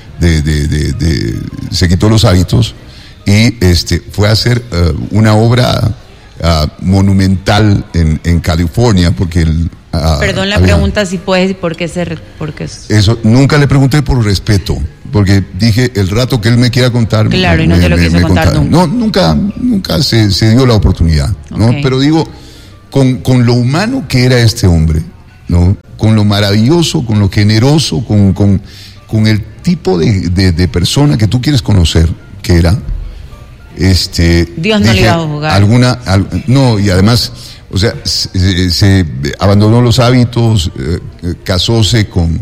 se quitó los hábitos y fue a hacer una obra monumental en California porque perdón la pregunta si puedes, ¿por qué? Eso nunca le pregunté por respeto, porque dije, el rato que él me quiera contar... Claro, y no te lo quiso contar nunca. No, nunca se dio la oportunidad, ¿no? Okay. Pero digo, con lo humano que era este hombre, ¿no? Con lo maravilloso, con lo generoso, con el tipo de persona que tú quieres conocer, que era... Dios no le iba a juzgar. No, y además, o sea, se abandonó los hábitos, casóse con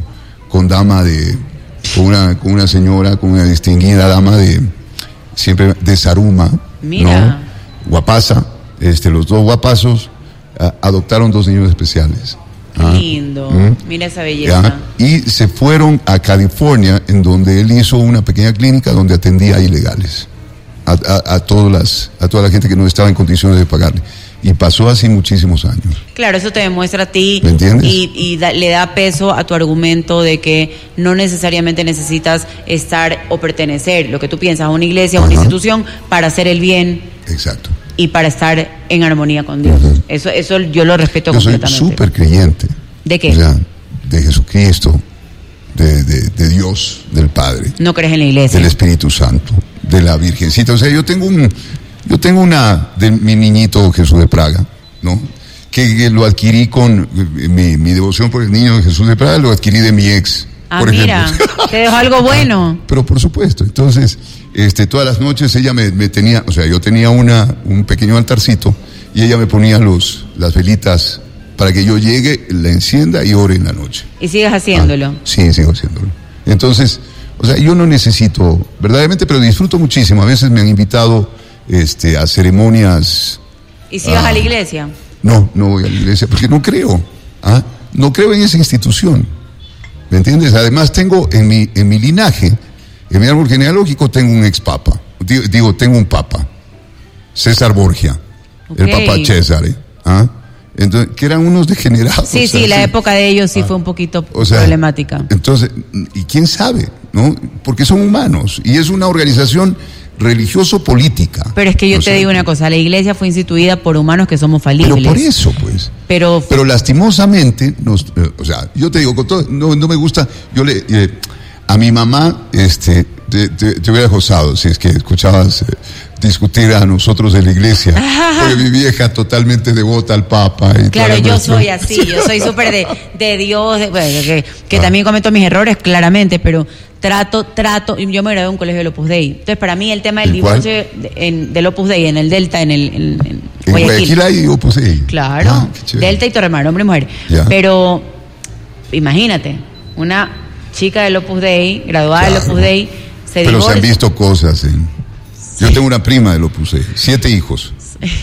una señora, con una distinguida dama siempre de Zaruma. Mira. ¿No? Guapaza, los dos guapazos adoptaron 2 niños especiales. Lindo, mira esa belleza. Y se fueron a California, en donde él hizo una pequeña clínica donde atendía a ilegales, a toda la gente que no estaba en condiciones de pagarle. Y pasó así muchísimos años. Claro, eso te demuestra a ti. ¿Me entiendes? Y le da peso a tu argumento de que no necesariamente necesitas estar o pertenecer, lo que tú piensas, a una iglesia, a una institución, para hacer el bien. Exacto. Y para estar en armonía con Dios. Eso yo lo respeto completamente. Yo soy súper creyente. ¿De qué? O sea, de Jesucristo, de Dios, del Padre. ¿No crees en la iglesia? Del Espíritu Santo, de la Virgencita. O sea, yo tengo una de mi niñito Jesús de Praga, ¿no? Que lo adquirí con mi devoción por el niño de Jesús de Praga, lo adquirí de mi ex. Por mira, ejemplo. Te dejó algo bueno. Pero por supuesto, entonces, todas las noches ella me tenía, o sea, yo tenía un pequeño altarcito y ella me ponía las velitas para que yo llegue, la encienda y ore en la noche. ¿Y sigues haciéndolo? Sí, sigo haciéndolo. Entonces, o sea, yo no necesito, verdaderamente, pero disfruto muchísimo. A veces me han invitado a ceremonias. ¿Y si vas a la iglesia? No voy a la iglesia porque no creo. No creo en esa institución. ¿Me entiendes? Además tengo en mi linaje, en mi árbol genealógico, tengo un ex papa. Tengo un papa, César Borgia, el papa César. Entonces, que eran unos degenerados. Sí, la época de ellos sí fue un poquito problemática. Entonces, y quién sabe, ¿no? Porque son humanos y es una organización religioso-política. Pero es que yo te digo una cosa, la iglesia fue instituida por humanos que somos falibles. Pero por eso, pues. Pero lastimosamente, o sea, yo te digo, con todo, no me gusta, a mi mamá, te hubiera gozado si es que escuchabas discutir a nosotros de la iglesia, porque mi vieja totalmente devota al Papa. Y claro, yo soy así, yo soy súper de Dios, que también cometo mis errores, claramente, pero trato, yo me gradué en un colegio del Opus Dei, entonces para mí el tema del divorcio del Opus Dei, en el Delta, en Guayaquil hay Opus Dei. Claro, Delta y Torremar, hombre y mujer, pero imagínate, una chica del Opus Dei, graduada del Opus Dei, se divorcia. Pero se han visto cosas, Yo tengo una prima del Opus Dei, 7 hijos.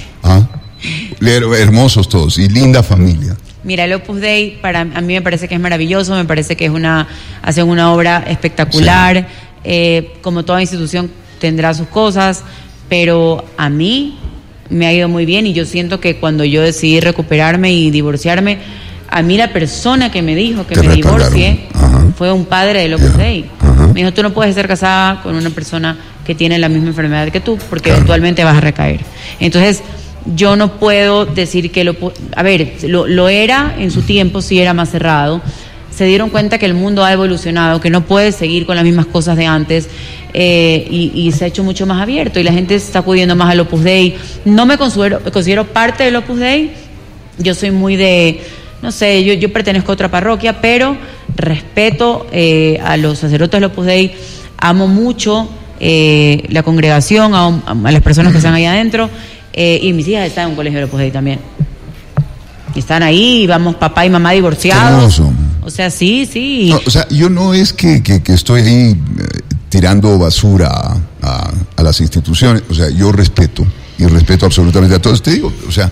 Hermosos todos y linda familia. Mira, el Opus Dei a mí me parece que es maravilloso, me parece que hacen una obra espectacular. Sí. Como toda institución tendrá sus cosas, pero a mí me ha ido muy bien y yo siento que cuando yo decidí recuperarme y divorciarme, a mí la persona que me dijo que me divorcie fue un padre del Opus Dei. Me dijo, tú no puedes estar casada con una persona que tiene la misma enfermedad que tú, porque eventualmente vas a recaer. Entonces, yo no puedo decir que lo era en su tiempo, sí era más cerrado. Se dieron cuenta que el mundo ha evolucionado, que no puedes seguir con las mismas cosas de antes, y se ha hecho mucho más abierto, y la gente se está acudiendo más al Opus Dei. No me considero parte del Opus Dei, yo soy muy no sé, yo pertenezco a otra parroquia, pero respeto a los sacerdotes del Opus Dei, amo mucho la congregación, a las personas que están ahí adentro, y mis hijas están en un colegio del Opus Dei también. Y están ahí, y vamos papá y mamá divorciados. O sea, sí. No, o sea, yo no es que estoy ahí tirando basura a las instituciones, o sea, yo respeto absolutamente a todos. Te digo, o sea,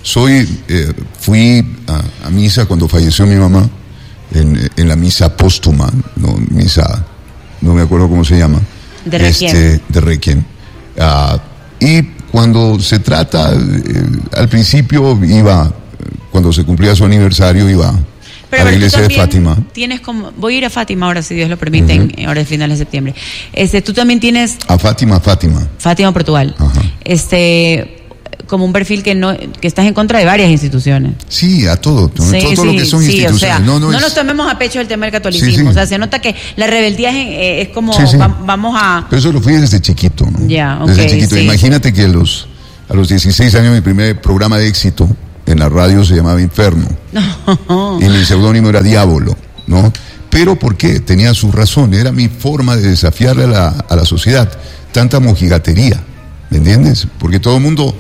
fui a misa cuando falleció mi mamá, en la misa póstuma, no me acuerdo cómo se llama. De Requiem. De Requiem. Y cuando se trata, al principio cuando se cumplía su aniversario, iba a la iglesia de Fátima. Voy a ir a Fátima ahora, si Dios lo permite, ahora de finales de septiembre. Tú también tienes... A Fátima. Fátima, Portugal. como un perfil que estás en contra de varias instituciones. Sí, a todo lo que son instituciones. O sea, no nos tomemos a pecho el tema del catolicismo. O sea, se nota que la rebeldía es como vamos a... Pero eso lo fui desde chiquito, ¿no? Ya, desde chiquito. Imagínate que a los 16 años mi primer programa de éxito en la radio se llamaba Inferno. Y mi seudónimo era Diablo, ¿no? Pero ¿por qué? Tenía su razón. Era mi forma de desafiarle a la sociedad. Tanta mojigatería, ¿me entiendes? Porque todo el mundo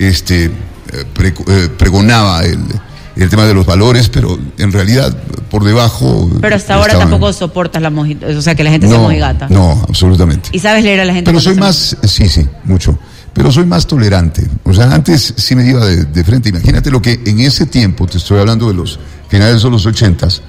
pregonaba el tema de los valores, pero en realidad por debajo... Pero hasta ahora tampoco soportas la mojigata, o sea, que la gente se mojigata. No, absolutamente. ¿Y sabes leer a la gente? Pero soy más, sí, mucho. Pero soy más tolerante. O sea, antes sí me iba de frente. Imagínate lo que en ese tiempo, te estoy hablando de los finales de los 80s,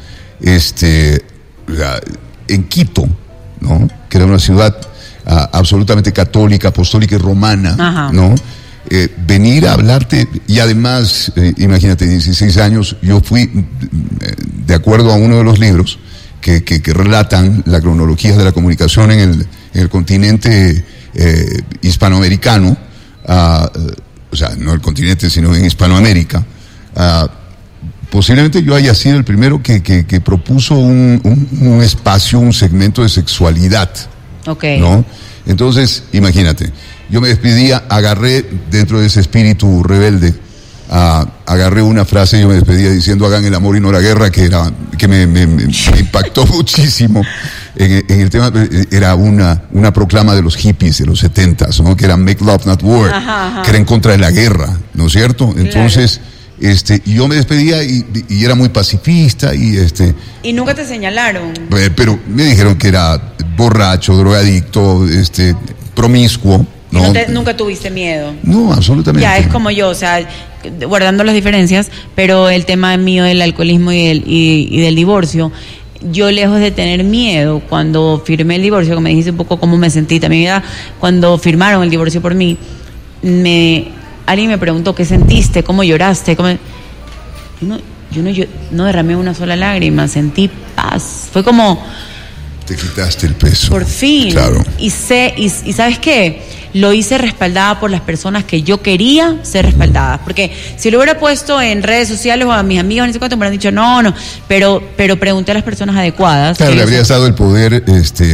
en Quito, ¿no? Que era una ciudad absolutamente católica, apostólica y romana, ajá, ¿no? Venir a hablarte, y además, imagínate, 16 años, yo fui, de acuerdo a uno de los libros que relatan la cronología de la comunicación en el continente hispanoamericano, o sea, no el continente, sino en Hispanoamérica, posiblemente yo haya sido el primero que propuso un espacio, un segmento de sexualidad. Okay. ¿No? Entonces, imagínate, yo me despedía, agarré dentro de ese espíritu rebelde, agarré una frase, yo me despedía diciendo hagan el amor y no la guerra, que me impactó muchísimo en el tema. Era una proclama de los hippies de los 70s, ¿no? Que era Make Love Not War, ajá, que era en contra de la guerra, ¿no es cierto? Entonces, claro. Y yo me despedía y era muy pacifista y nunca te señalaron. Pero me dijeron que era borracho, drogadicto, promiscuo, ¿no? ¿Nunca tuviste miedo? No, absolutamente. Ya, es como yo, o sea, guardando las diferencias, pero el tema mío del alcoholismo y del divorcio, yo lejos de tener miedo, cuando firmé el divorcio, que me dijiste un poco cómo me sentí también, cuando firmaron el divorcio por mí, alguien me preguntó qué sentiste, cómo lloraste, yo no derramé una sola lágrima, sentí paz, fue como... Te quitaste el peso. Por fin. Claro. Y ¿sabes qué? Lo hice respaldada por las personas que yo quería ser respaldadas, porque si lo hubiera puesto en redes sociales o a mis amigos, ni sé cuánto, me hubieran dicho no, pero pregunté a las personas adecuadas. Claro, le habrías dado el poder,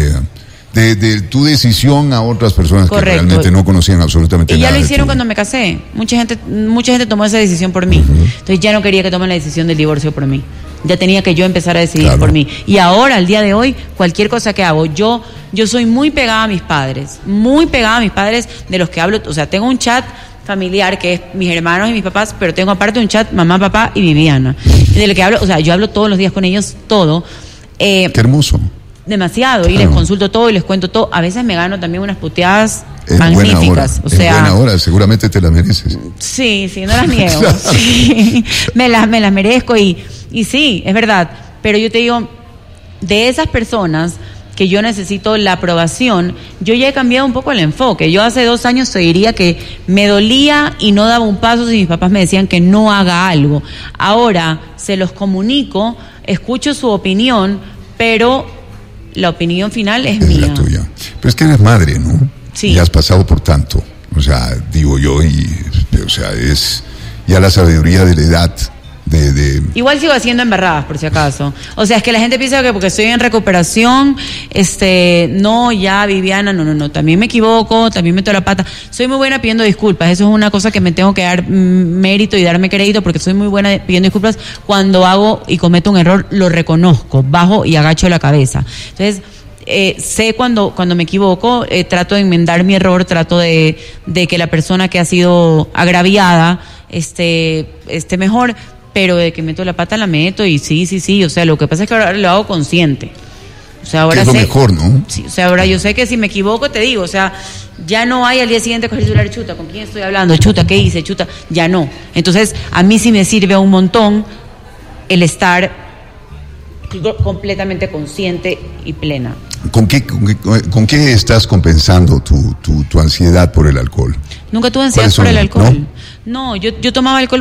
de tu decisión a otras personas. Correcto. Que realmente no conocían absolutamente nada. Y ya lo hicieron cuando me casé. Mucha gente tomó esa decisión por mí. Uh-huh. Entonces ya no quería que tomen la decisión del divorcio por mí. Ya tenía que yo empezar a decidir, claro, por mí. Y ahora, al día de hoy, cualquier cosa que hago, yo soy muy pegada a mis padres, de los que hablo. O sea, tengo un chat familiar que es mis hermanos y mis papás, pero tengo aparte un chat mamá, papá y Viviana, del que hablo. O sea, yo hablo todos los días con ellos, todo. Qué hermoso. Demasiado, claro. Y les consulto todo y les cuento todo. A veces me gano también unas puteadas magníficas. O sea, buena hora, seguramente te las mereces. Sí, no las niego. Sí, me las merezco y sí, es verdad. Pero yo te digo, de esas personas que yo necesito la aprobación, yo ya he cambiado un poco el enfoque. Yo hace 2 años te diría que me dolía y no daba un paso si mis papás me decían que no haga algo. Ahora se los comunico, escucho su opinión, pero la opinión final es mía. La tuya. Pero es que eres madre, ¿no? Sí. Y has pasado por tanto. O sea, digo yo, o sea, es ya la sabiduría de la edad. Igual sigo haciendo embarradas, por si acaso. O sea, es que la gente piensa que porque estoy en recuperación, no, ya, Viviana, no, también me equivoco, también meto la pata. Soy muy buena pidiendo disculpas, eso es una cosa que me tengo que dar mérito y darme crédito, porque soy muy buena pidiendo disculpas. Cuando hago y cometo un error, lo reconozco, bajo y agacho la cabeza. Entonces, sé cuando me equivoco, trato de enmendar mi error, trato de que la persona que ha sido agraviada esté mejor. Pero de que meto la pata, la meto y sí. O sea, lo que pasa es que ahora lo hago consciente. O sea, ahora que es lo mejor, ¿no? Sí, o sea, ahora yo sé que si me equivoco, te digo, o sea, ya no hay al día siguiente coger el celular, chuta, ¿con quién estoy hablando? Chuta, ¿qué hice? Chuta, ya no. Entonces, a mí sí me sirve un montón el estar completamente consciente y plena. ¿Con qué estás compensando tu ansiedad por el alcohol? Nunca tuve ansiedad por el alcohol. No, yo tomaba alcohol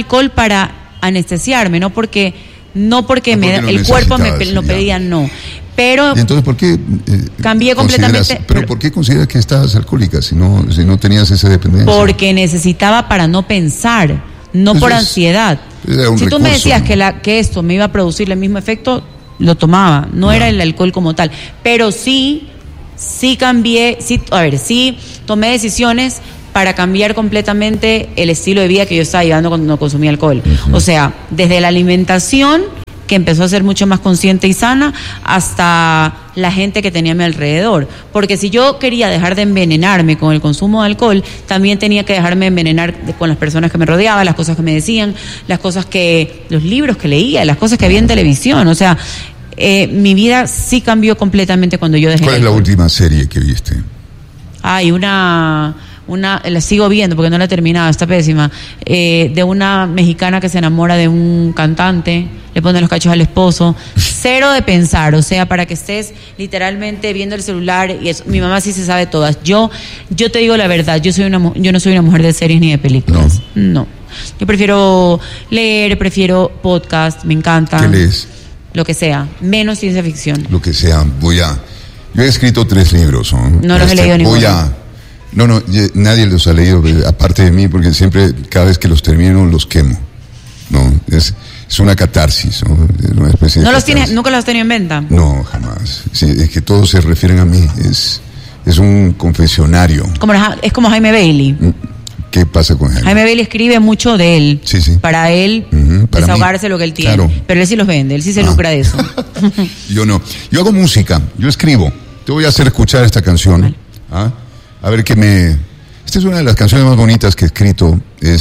para anestesiarme, no porque el cuerpo me lo pedía, no. Pero ¿Y entonces por qué cambié completamente? Pero ¿por qué consideras que estabas alcohólica si no tenías esa dependencia? Porque necesitaba para no pensar, no por ansiedad. Si tú me decías que esto me iba a producir el mismo efecto, lo tomaba. No era el alcohol como tal. Pero sí cambié, sí tomé decisiones para cambiar completamente el estilo de vida que yo estaba llevando cuando no consumía alcohol. O sea, desde la alimentación, que empezó a ser mucho más consciente y sana, hasta la gente que tenía a mi alrededor. Porque si yo quería dejar de envenenarme con el consumo de alcohol, también tenía que dejarme envenenar con las personas que me rodeaban, las cosas que me decían, los libros que leía, las cosas que había en televisión. O sea, mi vida sí cambió completamente cuando yo dejé. ¿Cuál es la última serie que viste? Hay la sigo viendo porque no la he terminado, está pésima, de una mexicana que se enamora de un cantante, le pone los cachos al esposo, cero de pensar, o sea, para que estés literalmente viendo el celular y eso. Mi mamá sí se sabe todas. Yo te digo la verdad, yo no soy una mujer de series ni de películas. No. Yo prefiero leer, prefiero podcast, me encanta. ¿Qué lees? Lo que sea, menos ciencia ficción. Lo que sea, yo he escrito 3 libros. No los he leído ninguno. No, nadie los ha leído, aparte de mí, porque siempre, cada vez que los termino, los quemo. No, es una catarsis, ¿no? Una especie de catarsis. ¿Nunca los has tenido en venta? No, jamás. Sí, es que todos se refieren a mí. Es un confesionario. Es como Jaime Bailey. ¿Qué pasa con Jaime? Jaime Bailey escribe mucho de él. Sí. Para él, desahogarse lo que él tiene. Claro. Pero él sí los vende, él sí se lucra de eso. Yo no. Yo hago música, yo escribo. Te voy a hacer escuchar esta canción. Vale. A ver Esta es una de las canciones más bonitas que he escrito.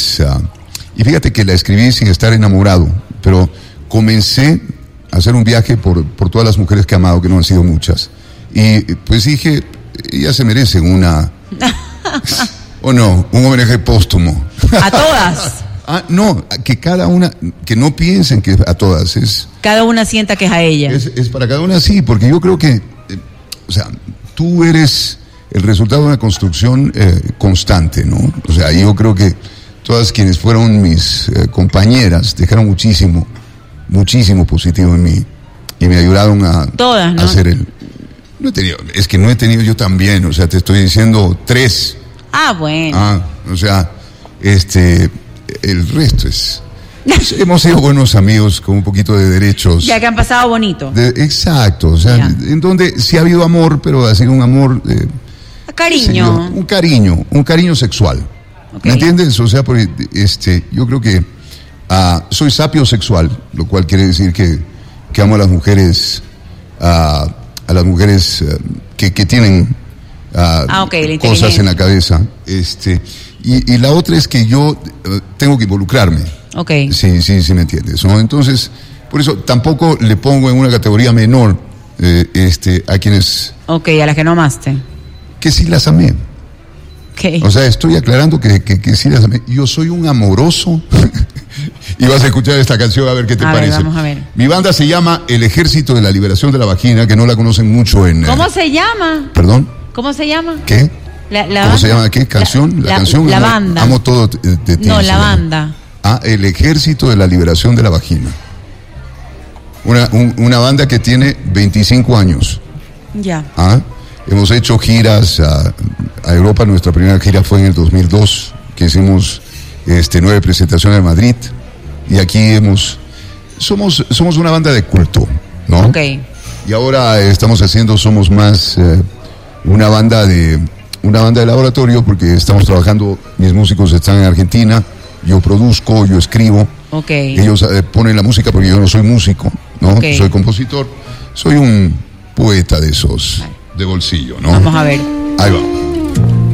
Y fíjate que la escribí sin estar enamorado, pero comencé a hacer un viaje por todas las mujeres que he amado, que no han sido muchas. Y pues dije, ella se merece un homenaje póstumo. ¿A todas? No, que cada una, que no piensen que a todas es... Cada una sienta que es a ella. Es para cada una, sí, porque yo creo que, tú eres el resultado de una construcción constante, ¿no? O sea, yo creo que todas quienes fueron mis compañeras dejaron muchísimo positivo en mí y me ayudaron a hacer no he tenido yo también, o sea, te estoy diciendo 3. Bueno. O sea, el resto es... hemos sido buenos amigos con un poquito de derechos. Ya que han pasado bonito. Exacto, o sea, en donde sí ha habido amor, pero ha sido un amor... cariño. Un cariño sexual. Okay. ¿Me entiendes? O sea, porque yo creo que soy sapio sexual, lo cual quiere decir que amo a las mujeres, a las mujeres que tienen cosas en la cabeza. Y la otra es que yo tengo que involucrarme. Okay. Sí, me entiendes, ¿no? Entonces, por eso tampoco le pongo en una categoría menor a quienes... a las que no amaste. Que sí las amé. Okay. O sea, estoy aclarando que sí las amé. Yo soy un amoroso. Y vas a escuchar esta canción a ver qué te parece. Vamos a ver. Mi banda se llama El Ejército de la Liberación de la Vagina, que no la conocen mucho en... ¿Cómo se llama? ¿Perdón? ¿Cómo se llama? ¿Qué? ¿Cómo banda? Se llama qué? ¿Canción? La canción. La banda. Amo todo de ti. No, la banda. El Ejército de la Liberación de la Vagina. Una banda que tiene 25 años. Ya. Hemos hecho giras a Europa. Nuestra primera gira fue en el 2002, que hicimos 9 presentaciones en Madrid. Y aquí somos una banda de culto, ¿no? Okay. Y ahora somos más una banda de laboratorio, porque estamos trabajando, mis músicos están en Argentina, yo produzco, yo escribo. Okay. Ellos ponen la música porque yo no soy músico, ¿no? Okay. Soy compositor, soy un poeta de esos de bolsillo, ¿no? Vamos a ver. Ahí va.